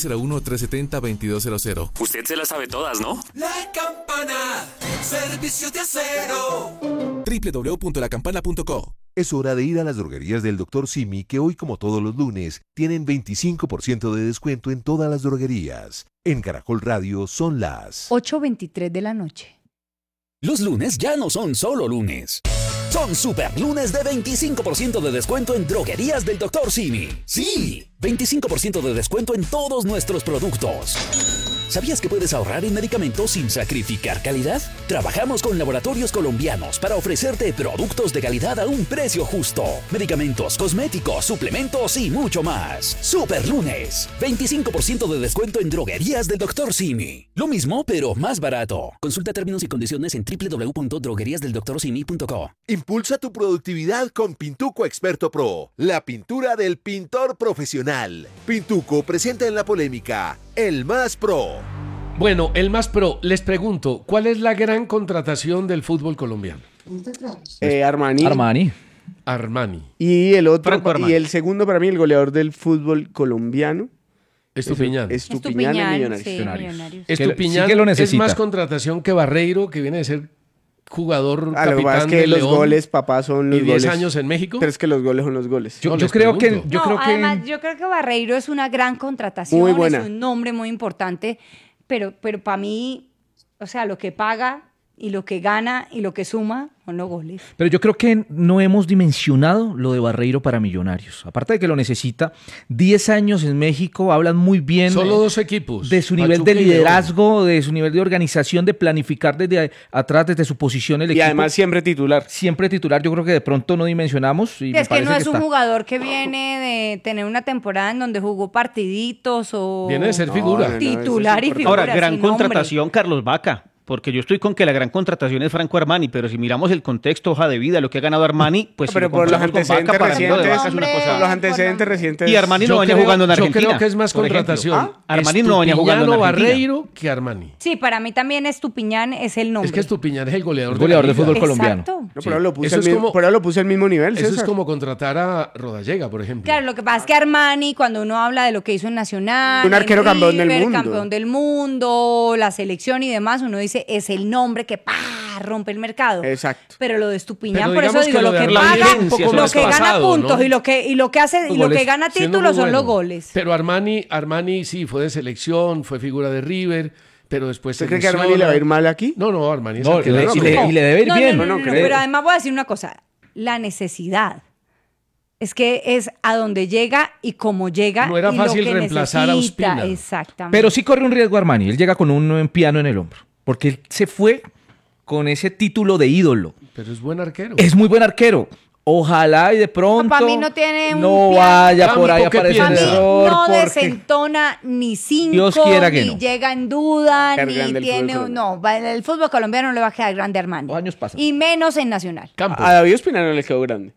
601-370-2200. Usted se las sabe todas, ¿no? La Campana, servicios de acero. www.lacampana.co. Es hora de ir a las droguerías del Dr. Simi, que hoy, como todos los lunes, tienen 25% de descuento en todas las droguerías. En Caracol Radio son las 8:23 de la noche. Los lunes ya no son solo lunes. Son super lunes de 25% de descuento en droguerías del Dr. Simi. Sí, 25% de descuento en todos nuestros productos. ¿Sabías que puedes ahorrar en medicamentos sin sacrificar calidad? Trabajamos con laboratorios colombianos para ofrecerte productos de calidad a un precio justo. Medicamentos, cosméticos, suplementos y mucho más. Super lunes, 25% de descuento en droguerías del Dr. Simi. Lo mismo, pero más barato. Consulta términos y condiciones en www.drogueriasdeldoctorsimi.co. Impulsa tu productividad con Pintuco Experto Pro, la pintura del pintor profesional. Pintuco presenta en La Polémica el Más Pro. Bueno, el Más Pro, les pregunto, ¿cuál es la gran contratación del fútbol colombiano? Armani. Armani. Y el otro, Armani. y el segundo para mí, el goleador del fútbol colombiano. Estupiñán. Estupiñán en Millonarios. Sí, Millonarios. Estupiñán sí que lo es necesita. más contratación que Barreiro, que viene de ser jugador Lo que capitán pasa es que de los León, goles, papá, son los y 10 goles. años en México. Pero es que los goles son los goles. Yo creo que... Además, yo creo que Barreiro es una gran contratación. Muy buena. Es un nombre muy importante. Pero para mí, o sea, lo que paga y lo que gana y lo que suma son los goles. Pero yo creo que no hemos dimensionado lo de Barreiro para Millonarios. Aparte de que lo necesita, 10 años en México, hablan muy bien. Solo 2 equipos. De su nivel Pachuca de y León. liderazgo, de su nivel de organización, de planificar desde atrás, desde su posición el Y equipo. además siempre titular. Siempre titular, yo creo que de pronto no dimensionamos. Y me Es que no parece es un está. jugador que viene de tener una temporada en donde jugó partiditos o... Viene de ser figura. Titular y figura. Ahora, gran sin nombre. contratación, Carlos Vaca. Porque yo estoy con que la gran contratación es Franco Armani, pero si miramos el contexto, hoja de vida, lo que ha ganado Armani, pues Pero si por lo los comparamos con antecedentes Vaca, para mí lo de recientes. Vaca es una cosa. Por los antecedentes recientes. Y Armani no Yo venía creo- jugando en yo Argentina. creo que es más por ejemplo. contratación. Armani no venía jugando en Estupiñán o Argentina. Barreiro que Armani. Sí, para mí también Estupiñán es el nombre. Es que Estupiñán es el goleador, El goleador de la del fútbol liga. colombiano. Exacto. No, pero lo puse Eso al es mismo, como- pero lo puse al mismo nivel, Eso es César. como contratar a Rodallega, por ejemplo. Claro, lo que pasa es que Armani, cuando uno habla de lo que hizo en Nacional, Un arquero en campeón del River, mundo. campeón del mundo, la selección y demás, uno dice, es el nombre que rompe el mercado. Exacto. Pero lo de Estupiñán, Pero por eso digamos digo, que lo lo de que Armani paga, es un poco lo más que gana pasado, puntos ¿no? y lo que hace y lo que gana Siendo títulos muy son los bueno. goles. Pero Armani sí fue de selección, fue figura de River, pero después se ¿Usted cree que lesiona. Armani le va a ir mal aquí? No, Armani es No, arquero. y le debe ir No, bien. no, pero además voy a decir una cosa, la necesidad. Es que es a donde llega y cómo llega. No era y fácil lo que reemplazar a necesita. Ospina. Exactamente. Pero sí corre un riesgo Armani. Él llega con un piano en el hombro. Porque él se fue con ese título de ídolo. Pero es buen arquero. Es muy buen arquero. Ojalá y de pronto para mí no tiene un no piano. vaya por ahí a Campo, ¿qué aparecer Para el mí error. no porque- desentona ni cinco, Dios quiera que ni no. llega en duda, Quedar ni grande el tiene... fútbol No, el fútbol colombiano no le va a quedar grande a Armani. Los años pasan. Y menos en Nacional. Campo. A David Ospina no le quedó grande.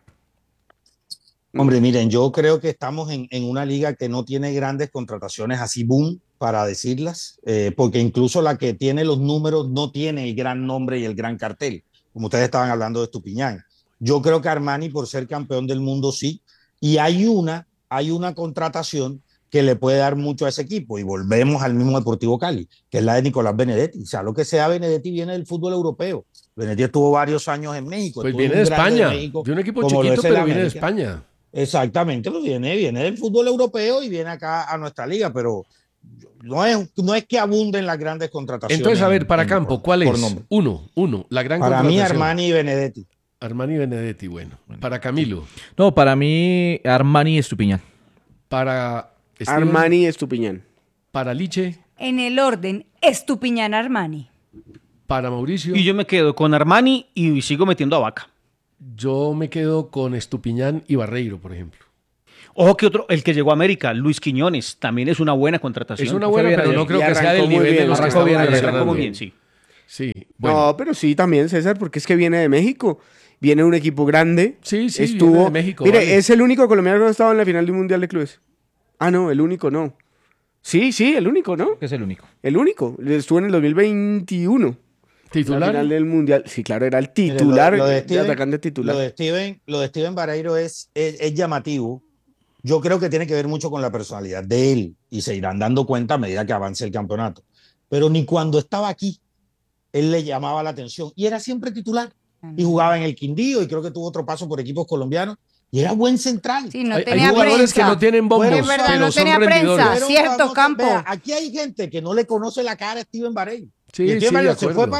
Hombre, miren, yo creo que estamos en una liga que no tiene grandes contrataciones así boom, para decirlas, porque incluso la que tiene los números no tiene el gran nombre y el gran cartel, como ustedes estaban hablando de Estupiñán. Yo creo que Armani, por ser campeón del mundo, sí. Y hay una contratación que le puede dar mucho a ese equipo. Y volvemos al mismo Deportivo Cali, que es la de Nicolás Benedetti. O sea, lo que sea Benedetti viene del fútbol europeo. Benedetti estuvo varios años en México. Pues viene de España, de un equipo chiquito, pero viene de España. Exactamente, pues viene del fútbol europeo y viene acá a nuestra liga, pero no es que abunden las grandes contrataciones. Entonces, a ver, para Campo, ¿cuál es? Uno, la gran para contratación. Mí, Armani y Benedetti. Armani y Benedetti, bueno. Para Camilo. No, para mí, Armani y Estupiñán. Para Steven, Armani y Estupiñán. Para Liche. En el orden, Estupiñán, Armani. Para Mauricio. Y yo me quedo con Armani y sigo metiendo a Vaca. Yo me quedo con Estupiñán y Barreiro, por ejemplo. Ojo que otro, el que llegó a América, Luis Quiñones, también es una buena contratación. Es una buena, pero no creo que sea del nivel de los que arrancó estamos muy bien, sí. Sí, bueno. No, pero sí también, César, porque es que viene de México. Viene un equipo grande. Sí, estuvo viene de México. Mire, vale. Es el único colombiano que ha estado en la final del Mundial de Clubes. Ah, no, el único no. Sí, el único, ¿no? ¿Qué es el único? El único. Estuvo en el 2021. ¿Titular? La final del Mundial. Sí, claro, era el titular, lo de Steven, atacante titular. Lo de Steven Barreiro es llamativo. Yo creo que tiene que ver mucho con la personalidad de él y se irán dando cuenta a medida que avance el campeonato. Pero ni cuando estaba aquí, él le llamaba la atención y era siempre titular. Y jugaba en el Quindío y creo que tuvo otro paso por equipos colombianos y era buen central. Sí, no tenía hay jugadores prensa. que no tienen bombos, es verdad, pero no son tenía rendidores. prensa, cierto, Campo. Vea, aquí hay gente que no le conoce la cara a Steven Barreiro. Sí, y Steven Barreiro se fue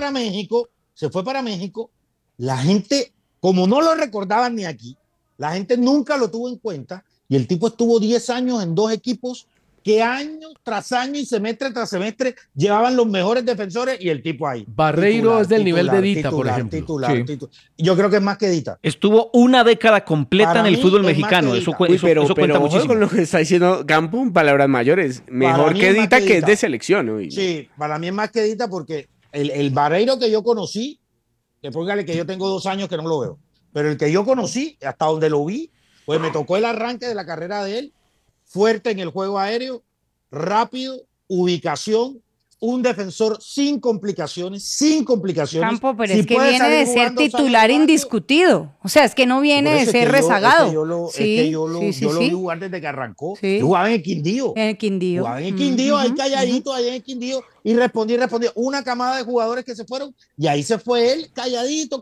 para México. La gente, como no lo recordaban ni aquí, la gente nunca lo tuvo en cuenta y el tipo estuvo 10 años en 2 equipos que año tras año y semestre tras semestre llevaban los mejores defensores y el tipo ahí. Barreiro es del nivel de Dita, por ejemplo. Titular. Yo creo que es más que Dita. Estuvo una década completa Para en el mí fútbol es mexicano. más que Eso Dita. cuenta pero muchísimo. con lo que está diciendo Campo, palabras mayores. Mejor que Dita, que es de selección. ¿No? Sí, para mí es más que Dita porque el Barreiro que yo conocí, que póngale que yo tengo 2 años que no lo veo, pero el que yo conocí, hasta donde lo vi, pues me tocó el arranque de la carrera de él, fuerte en el juego aéreo, rápido, ubicación, un defensor sin complicaciones. Campo, pero es que viene de ser titular indiscutido. O sea, es que no viene de ser rezagado. Es que yo lo vi jugar desde que arrancó. Yo jugaba en el Quindío. Jugaba en el Quindío, ahí calladito, allá en el Quindío, y respondí. Una camada de jugadores que se fueron, y ahí se fue él, calladito.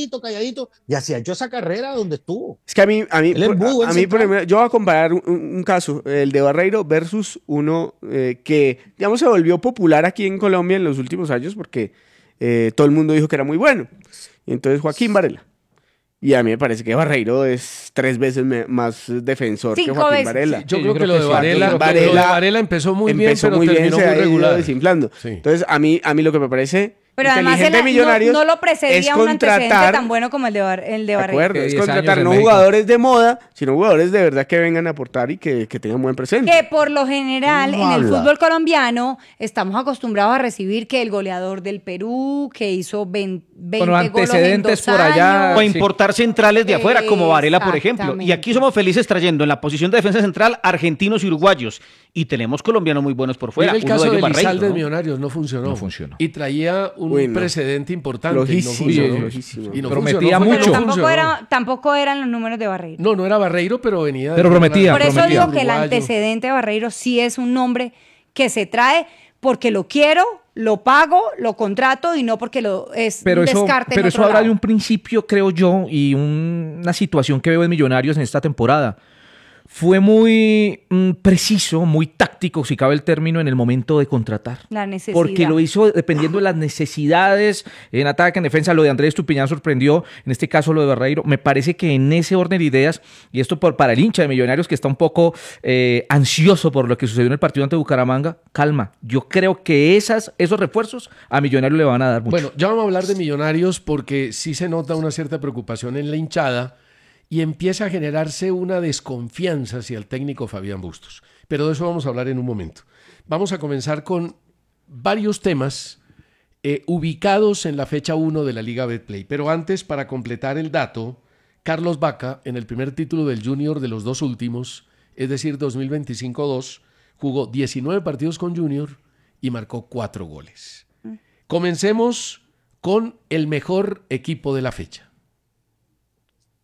Y así ha hecho esa carrera donde estuvo. Es que a mí por ejemplo, yo voy a comparar un caso, el de Barreiro versus uno que, digamos, se volvió popular aquí en Colombia en los últimos años porque todo el mundo dijo que era muy bueno. Y entonces Joaquín Varela. Y a mí me parece que Barreiro es 3 veces más defensor que Joaquín Varela. Sí, yo creo que lo de Varela empezó muy bien, pero terminó muy regular. Desinflando. Sí. Entonces, a mí lo que me parece pero además no lo precedía un antecedente tan bueno como el de Barreiro. Es contratar no jugadores de moda, sino jugadores de verdad que vengan a aportar y que tengan buen presente. Que por lo general en el fútbol colombiano estamos acostumbrados a recibir que el goleador del Perú, que hizo 20 goles en 2 por allá, años. O a importar centrales de afuera, como Varela, por ejemplo. Y aquí somos felices trayendo en la posición de defensa central argentinos y uruguayos. Y tenemos colombianos muy buenos por fuera. El caso de Elizalde ¿no? Millonarios no funcionó. Y traía un precedente importante. Lojísimo. Y no prometía funcionó. mucho. Pero tampoco eran los números de Barreiro. No era Barreiro, pero venía. Pero prometía. Por eso digo que el antecedente de Barreiro sí es un nombre que se trae porque lo quiero, lo pago, lo contrato y no porque pero un descarte. Pero eso habla de un principio, creo yo, y una situación que veo en Millonarios en esta temporada. Fue muy preciso, muy táctico, si cabe el término, en el momento de contratar. La necesidad. Porque lo hizo dependiendo de las necesidades, en ataque, en defensa. Lo de Andrés Estupiñán sorprendió, en este caso lo de Barreiro. Me parece que en ese orden de ideas, y esto para el hincha de Millonarios que está un poco ansioso por lo que sucedió en el partido ante Bucaramanga, calma. Yo creo que esos refuerzos a Millonarios le van a dar mucho. Bueno, ya vamos a hablar de Millonarios porque sí se nota una cierta preocupación en la hinchada y empieza a generarse una desconfianza hacia el técnico Fabián Bustos. Pero de eso vamos a hablar en un momento. Vamos a comenzar con varios temas ubicados en la fecha 1 de la Liga Betplay. Pero antes, para completar el dato, Carlos Vaca, en el primer título del Junior de los 2 últimos, es decir, 2025-2, jugó 19 partidos con Junior y marcó 4 goles. Comencemos con el mejor equipo de la fecha.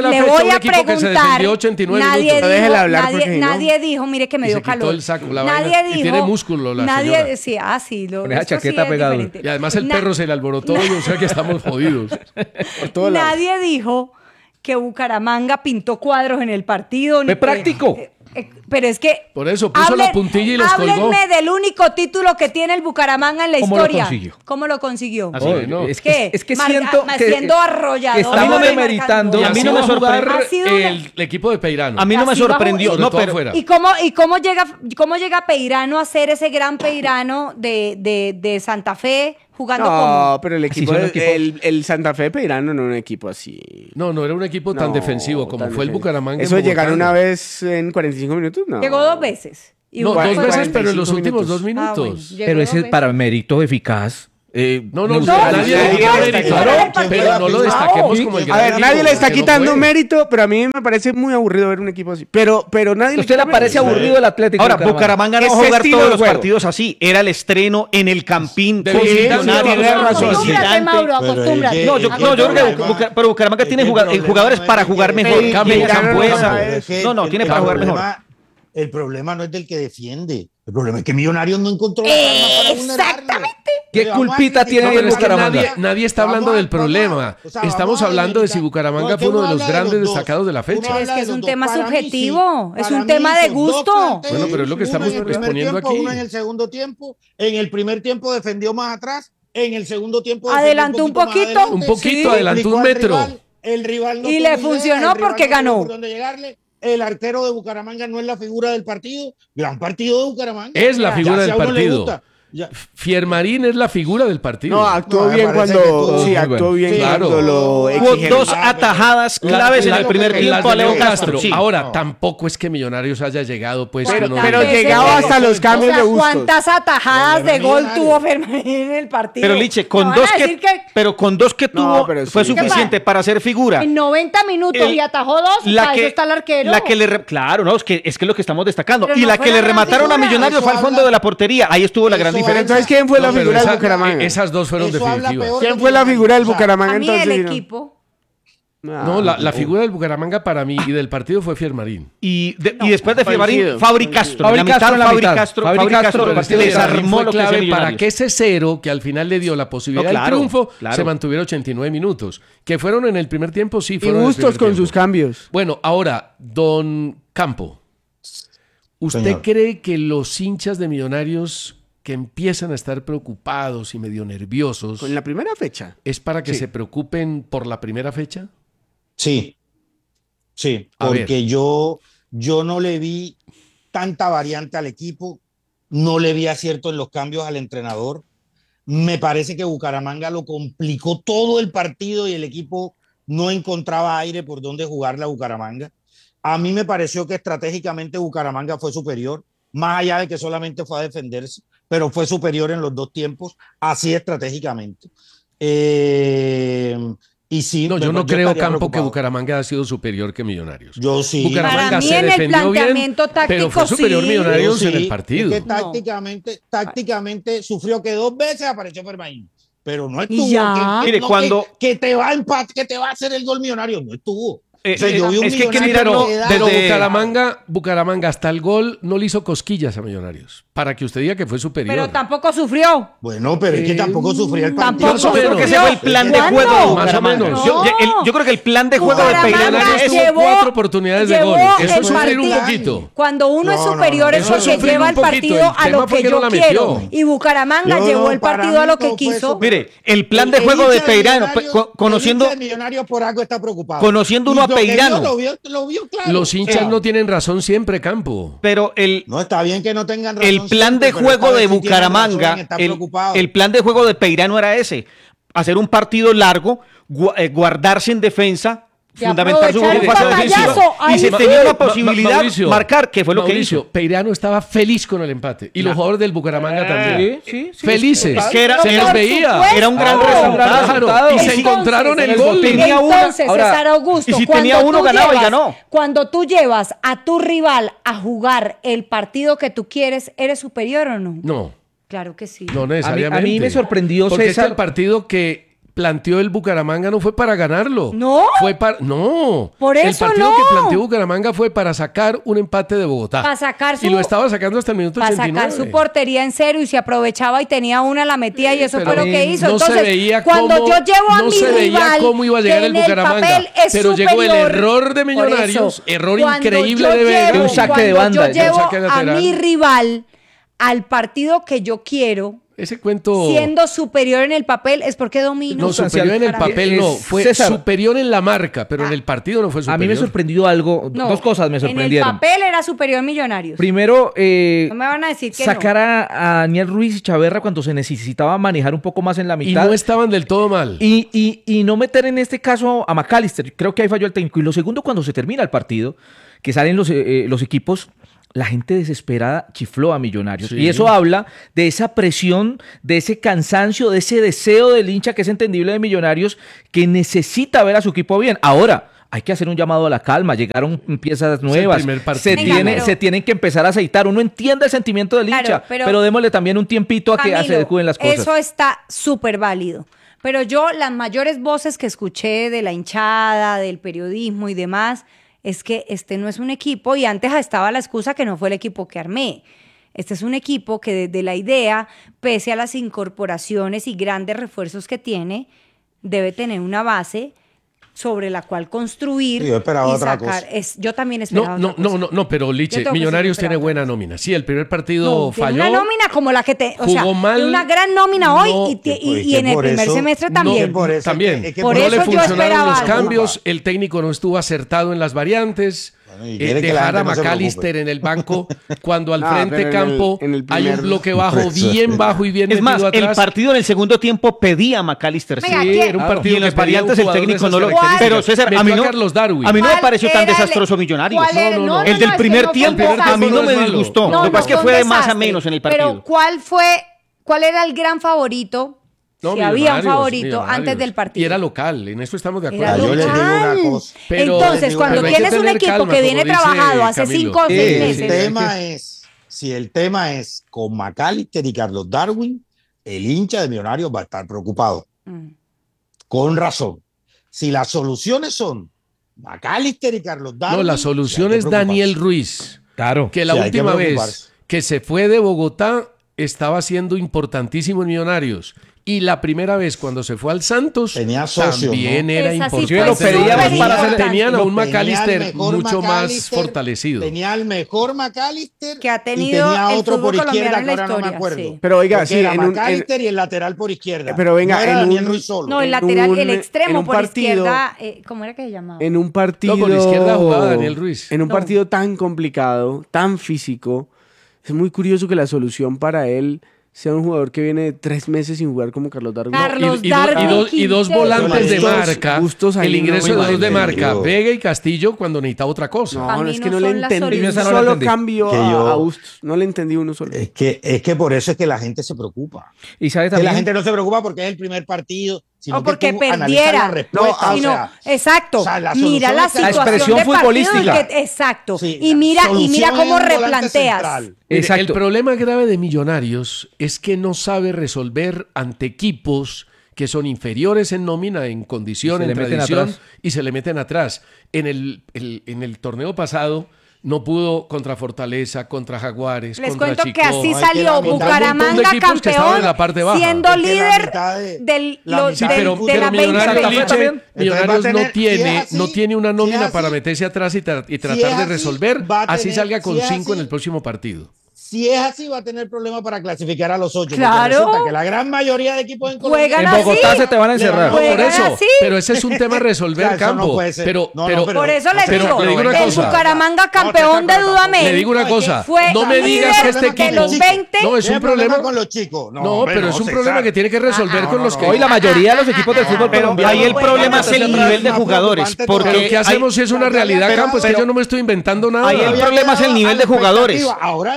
fue la le fecha voy un a equipo que se preguntar. defendió 89 Nadie minutos. dijo, Déjela hablar porque si no. nadie dijo, mire que me dio calor. Quitó el saco, la nadie vaina, dijo, y tiene músculo la nadie señora. decía, con esa chaqueta pegada. Y además el perro se le alborotó, o sea que estamos jodidos. Por todos lados. Nadie dijo que Bucaramanga pintó cuadros en el partido. ¡Fue práctico! Pero es que... Por eso puso la puntilla y los colgó. Háblenme del único título que tiene el Bucaramanga en la ¿Cómo historia. lo consiguió? ¿Cómo lo consiguió? Es que siento que siendo arrollador. estamos demeritando. Y a mí no me sorprendió Ha sido el equipo de Peirano. A mí no me sorprendió. Sobre No, todo pero afuera. ¿Y cómo llega Peirano a ser ese gran Peirano de Santa Fe jugando como? No, pero el equipo, el Santa Fe de Peirano no era un equipo así. No era un equipo tan defensivo como fue el Bucaramanga. Eso en de llegar Bogotá, una ¿no? vez en 45 minutos, no. Llegó 2 veces. Y No, jugó 2 veces, 45 pero en los últimos 2 minutos. minutos. Llegó Pero 2 ese es veces. para mérito eficaz. Nadie dio mérito, pero no lo destaquemos como el A ver, gran nadie equipo, le está que no quitando fue. mérito, pero a mí me parece muy aburrido ver un equipo así. Pero nadie ¿Usted le parece aburrido el Atlético? Ahora, Bucaramanga no va a Ese jugar estilo todos de los juego. partidos así. Era el estreno en el Campín. De con visitante, Millonarios, tiene con razón. visitante. Acostúmbrate, Mauro, Pero acostúmbrate. es No, yo creo que pero Bucaramanga tiene jugadores para jugar mejor. Campo, Tiene campo, Cambuesa. campo. No, tiene para jugar mejor. El problema no es del que defiende. El problema es que Millonarios no encontró la arma para vulnerarle. ¿Qué culpita tiene No, ahí pero el es que Bucaramanga? nadie está hablando del problema. Estamos hablando de si Bucaramanga fue uno de los grandes destacados de la fecha. Es que es un tema subjetivo, es un tema de gusto. Bueno, pero es lo que estamos Uno en el primer exponiendo tiempo, aquí. Uno en el segundo tiempo. En el primer tiempo defendió más atrás. En el segundo tiempo Adelantó un defendió poquito. más Un adelante. poquito, adelantó Complicó un al metro. rival. El rival no Y tuvo le idea, funcionó el rival porque no tuvo ganó. por dónde llegarle. El arquero de Bucaramanga no es la figura del partido. Gran partido de Bucaramanga. Es la Ya, figura si del a uno le partido. gusta, ya. Fiermarín es la figura del partido. No, actuó No, me bien parece cuando. que Sí, estuvo actuó bien Claro. cuando lo Hubo exigieron. 2 atajadas claves en el primer las tiempo de a Leo Castro. Sí. Ahora, tampoco es que Millonarios haya llegado, pues. Pero- que uno pero diga- llegaba hasta los cambios de Bustos. ¿Cuántas atajadas de gol Millonario. tuvo Fernández en el partido? Pero Liche, ¿Me con van a 2 decir que No, tuvo pero sí. fue ¿Qué suficiente pasa? para ser figura. en 90 minutos El- y atajó 2, para eso está el arquero. Claro, no, es que es lo que estamos destacando. Pero y no la fue que la le gran remataron a figura. Millonarios Eso fue al fondo habla- de la portería. Ahí estuvo la gran Eso diferencia. Entonces, ¿quién fue la No, pero figura del esa- Bucaramanga? Esas dos fueron Eso habla definitivas. peor ¿Quién de fue la figura del O sea, Bucaramanga A mí entonces? el no? equipo. No, la figura del Bucaramanga para mí y del partido fue Fiermarín. Y después de Fiermarín, coincido. Fabri Castro. Fabri En la Castro mitad, en la Fabri mitad. Castro, Fabri Fabri Castro, Castro el partido desarmó fue lo que es clave para Millonarios. que ese 0 que al final le dio la posibilidad No, claro, del triunfo claro. se mantuviera 89 minutos. Que fueron en el primer tiempo, sí, Y fueron en el Bustos primer con tiempo. sus cambios. Bueno, ahora, don Campo, ¿usted Señor. cree que los hinchas de Millonarios que empiezan a estar preocupados y medio nerviosos Con la primera fecha. es para que Sí. se preocupen por la primera fecha? Sí, sí, A porque yo no le vi tanta variante al equipo, no le vi acierto en los cambios al entrenador. Me parece que Bucaramanga lo complicó todo el partido y el equipo no encontraba aire por donde jugarle a Bucaramanga. A mí me pareció que estratégicamente Bucaramanga fue superior, más allá de que solamente fue a defenderse, pero fue superior en los 2 tiempos, así estratégicamente. Y sí, No, yo no creo, estaría Campo, que preocupado. Bucaramanga ha sido superior que Millonarios. Yo sí. Bucaramanga Para mí se en el defendió bien, planteamiento pero táctico fue superior sí. Millonarios Sí, en el partido. es que tácticamente sufrió que 2 veces apareció Fermaín, pero no estuvo. ya. Mire, no, cuando- que te va a empate, que te va a hacer el gol Millonario, no estuvo. Eh, O sea, yo vi un es que hay que Millonario mirarlo que da- Pero desde- Bucaramanga hasta el gol no le hizo cosquillas a Millonarios. Para que usted diga que fue superior. Pero tampoco sufrió. Bueno, pero es que tampoco sufría el partido. Tampoco Yo creo que ese sufrió. fue el plan de ¿Cuándo? juego de Más o Bucaramanga. menos. Yo creo que el plan de juego de Bucaramanga Peirano Millonarios es tuvo llevó- 4 oportunidades de llevó gol. Eso el es sufrir un partido. poquito. Cuando uno es No, no, superior no, es eso porque es sufrir lleva un el poquito. partido El a tema lo fue que que no yo la quiero. metió. Y Bucaramanga No, llevó no, el para partido a mí lo que no fue quiso. Mire, el plan de juego de Peirano, conociendo, El Millonario por algo está preocupado. conociendo Y uno a lo que vio, Peirano. Lo vio claro. Los hinchas no tienen razón siempre, Campo. pero No, está bien que no tengan razón. el plan de siempre, pero juego esta de vez sí tienen Bucaramanga, razón, está preocupado. el plan de juego de Peirano era ese: hacer un partido largo, guardarse en defensa, Y fundamentar su aprovechar juego el fase pantallazo, ofensiva. Y ahí se sí. tenía una posibilidad Mauricio, marcar, que fue lo que Mauricio, hizo. Peirano estaba feliz con el empate. Y los jugadores del Bucaramanga también. Sí. Felices. Es que se les por veía. supuesto. Era un gran Claro, resultado. y se encontraron el gol. Tenía uno. Entonces, Ahora, César Augusto, y si cuando tenía uno, tú ganaba y llevas- ganó. Cuando tú llevas a tu rival a jugar el partido que tú quieres, ¿eres superior o no? No, Claro que sí. no necesariamente. A mí me sorprendió, Porque es que César. el partido que planteó el Bucaramanga no fue para ganarlo. ¿No? Fue para... No. Por eso el partido no. que planteó Bucaramanga fue para sacar un empate de Bogotá. Para sacar su... Y lo estaba sacando hasta el minuto para 89. sacar su portería en cero y se aprovechaba y tenía una, la metía y eso pero fue lo que hizo. no Entonces, se veía cuando cómo, yo llevo a no mi se veía rival, cómo iba a llegar que el en Bucaramanga, papel es pero llegó el superior, error de Millonarios, por eso, error cuando increíble yo de Vega. llevo- Un saque de cuando banda, yo llevo un saque a lateral. mi rival al partido que yo quiero, Ese cuento... siendo superior en el papel, es porque domino. No, superior en el papel no, fue César, superior en la marca, pero en el partido no fue superior. A mí me sorprendió algo, No, dos cosas me sorprendieron. En el papel era superior Millonarios. Primero, No me van a decir que sacar a Daniel Ruiz y Chaverra cuando se necesitaba manejar un poco más en la Y mitad. no estaban del todo mal. Y no meter en este caso a McAllister. Creo que ahí falló el técnico. Y lo segundo, cuando se termina el partido, que salen los equipos, la gente desesperada chifló a Millonarios. Sí. Y eso habla de esa presión, de ese cansancio, de ese deseo del hincha que es entendible de Millonarios, que necesita ver a su equipo bien. Ahora, hay que hacer un llamado a la calma. Llegaron piezas nuevas. primer partido. Se tienen que empezar a aceitar. Uno entiende el sentimiento del Claro, hincha, pero- pero démosle también un tiempito a que se Camilo, adecúen las cosas. Eso está súper válido. Pero yo, las mayores voces que escuché de la hinchada, del periodismo y demás, es que este no es un equipo, y antes estaba la excusa que no fue el equipo que armé. Este es un equipo que desde la idea, pese a las incorporaciones y grandes refuerzos que tiene, debe tener una base sobre la cual construir. Sí, yo esperaba y otra sacar. cosa. Yo también esperaba No, otra no, cosa. no, pero Yo Liche, tengo que Millonarios ser tiene otra buena nómina. Sí, el primer partido No, tiene falló. una nómina como la que o sea, Jugó mal. una gran nómina hoy No, y en el primer semestre también. También. Por no eso le yo funcionaron esperaba los algo. cambios, el técnico no estuvo acertado en las variantes. y quiere que la Dejar a gente no se McAllister en el banco cuando al No, frente pero campo en el hay un primer- bloque bajo, bien bajo y bien Es metido más, el atrás. partido en el segundo tiempo pedía a McAllister. Venga, Sí, ¿quién? era un Claro. partido Y en que las pedía variantes un el técnico no lo... Pero César, a mí Metió no, a Carlos Darwin. a mí no me ¿Cuál pareció tan era el- desastroso Millonarios. cuál era? No, el del es que primer no fue un tiempo a mí no me desastre. disgustó. No, Lo que pasa es que un fue de más a desastre. menos en el partido. Pero ¿cuál era el gran favorito? No, si había un Millonarios, favorito Millonarios. antes del partido. Y era local, en eso estamos de acuerdo. Era yo les digo una local. cosa. Entonces, cuando pero hay que tienes un tener equipo calma, que viene como dice trabajado hace Camilo. 5 o 6 El meses. si el tema es con McAllister y Carlos Darwin, el hincha de Millonarios va a estar preocupado. Con razón. Si las soluciones son McAllister y Carlos Darwin. No, la solución sí hay es que Daniel preocuparse. Ruiz. Claro. Que la Sí, hay que última preocuparse. vez que se fue de Bogotá estaba siendo importantísimo en Millonarios. Y la primera vez cuando se fue al Santos Tenía socio, también ¿no? era Esa sí importante. fue Lo pedíamos súper para hacer- importante. Tenían a un Tenía el McAllister mejor mucho más McAllister, fortalecido. Tenía el mejor McAllister Que ha y tenido tenía el otro fútbol por izquierda colombiano que en la ahora no me historia, acuerdo. sí. Pero oiga, Porque sí, era en un- McAllister y el lateral por izquierda. Pero venga, no era en Daniel un- Ruiz solo. No, el En lateral, el un extremo por partido- izquierda, ¿cómo era que se llamaba? En un partido. No, por izquierda jugaba Daniel Ruiz. En un No. partido tan complicado, tan físico, es muy curioso que la solución para él sea un jugador que viene 3 meses sin jugar como Carlos Darwin. Carlos y Darwin dos Quintero. volantes de Gustos- marca. gustos ahí El ingreso no de me dos de entendió. marca, Vega y Castillo, cuando necesitaba otra cosa. No, Pa' no, mí es no que no le son la entendí. Un solución. solo entendí. cambio Que a yo- Bustos. No le entendí uno solo. Es que por eso es que la gente se preocupa. Y sabe Que la también. gente no se preocupa porque es el primer partido, sino O porque que tú analizas perdiera. la respuesta, No, o Sino- sea, exacto. o sea, la Mira solución la está- La situación expresión de partido futbolística. y exacto. sí, y la mira solución cómo es un volante replanteas. central. El problema grave de Millonarios es que no sabe resolver ante equipos que son inferiores en nómina, en condición, Y se en le meten tradición, atrás. y se le meten atrás. En el torneo pasado no pudo contra Fortaleza, contra Jaguares, Les contra cuento Chico. que así No, es que salió la mitad- un montón de Bucaramanga equipos que estaban campeón, en la parte baja. siendo Es que la líder mitad de- del, la lo- mitad del- pero, de pero la Millonarios, 2020. Liche, también. Millonarios Entonces va a tener- si es así, no tiene una nómina si es para así, meterse atrás y tratar es de así, resolver, va a así tener- salga con si es 5 en así, el próximo partido. Si es así, va a tener problemas para clasificar a los 8. Claro. Resulta que la gran mayoría de equipos en Colombia Juegan En Bogotá así. se te van a encerrar. No, por Juegan eso, así. pero ese es un tema a resolver, O sea, eso Campo. no puede ser. Pero, No, pero, no, Por eso les pero digo, le digo una el cosa. Bucaramanga campeón de Dudamel. Le digo una cosa, fue no me digas que este líder equipo... de los 20. No, es Tiene un problema con los chicos. No, hombre, pero es un César. problema que tiene que resolver con los que... Hoy la mayoría de los equipos del fútbol Pero colombiano. ahí el problema es el Bueno, nivel de más jugadores. preocupante Porque Pero ¿qué hacemos si es una realidad, pero- Campo? Es que yo no me estoy inventando nada. ahí el Había problema es el quedado nivel a de la jugadores. expectativa. Ahora Porque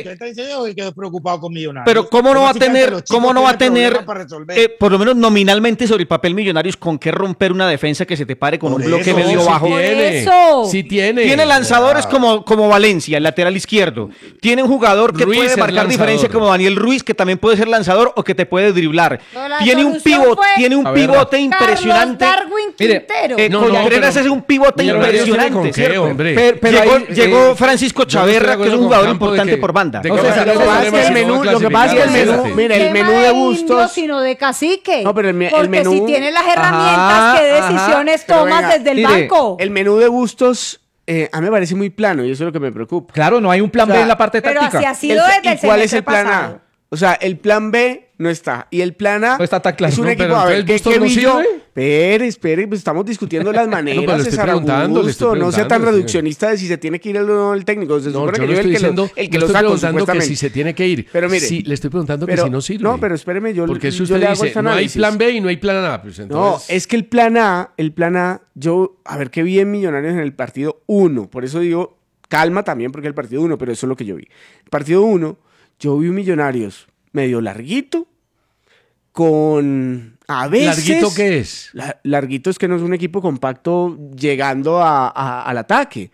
usted está diciendo que quedó preocupado con Millonarios. Pero ¿cómo no va a tener, para por lo menos nominalmente sobre el papel Millonarios, con qué romper una defensa que se te pare con un bloque medio bajo? Sí tiene. Tiene lanzadores como Valencia, el lateral izquierdo. Tiene un jugador que Ruiz puede es marcar lanzador. diferencia como Daniel Ruiz, que también puede ser lanzador o que te puede driblar. No, la Tiene un solución pivote, fue tiene un pivote impresionante. Carlos Darwin Quintero. Contreras es un pivote impresionante, ¿cierto? Llegó Francisco Chaverra, que es un jugador importante por banda. Lo que pasa es que el menú, mire, el menú de Bustos, sino de cacique. No, pero el porque menú, si tiene las herramientas, ¿qué decisiones pero tomas venga, desde el mire, banco? El menú de Bustos a mí me parece muy plano y eso es lo que me preocupa. Claro, no hay un plan B en la parte pero táctica. así ha sido desde el ¿Cuál es el semestre plan pasado. A? O sea, el plan B no está. Y el plan A no está tan claro. es un No, equipo. pero A ver, entonces ¿qué Bustos no vi yo? sirve. Espere, pues estamos discutiendo las maneras. No, pero le estoy César preguntando, Augusto, no sea tan sí. reduccionista de si se tiene que ir el técnico. Se No, supone yo que no yo estoy diciendo, el que no lo estoy saco, preguntando que supuestamente. si se tiene que ir. Pero mire, sí, le estoy preguntando que si no sirve. No, pero espéreme, porque si yo usted le hago dice, este no hay análisis. plan B y no hay plan A, pues entonces... No, es que el plan A, yo, a ver qué vi en Millonarios en el partido 1. Por eso digo, calma también, porque el partido 1, pero eso es lo que yo vi. El partido 1, yo vi un Millonarios medio larguito, con a veces... ¿Larguito qué es? Larguito es que no es un equipo compacto llegando al ataque.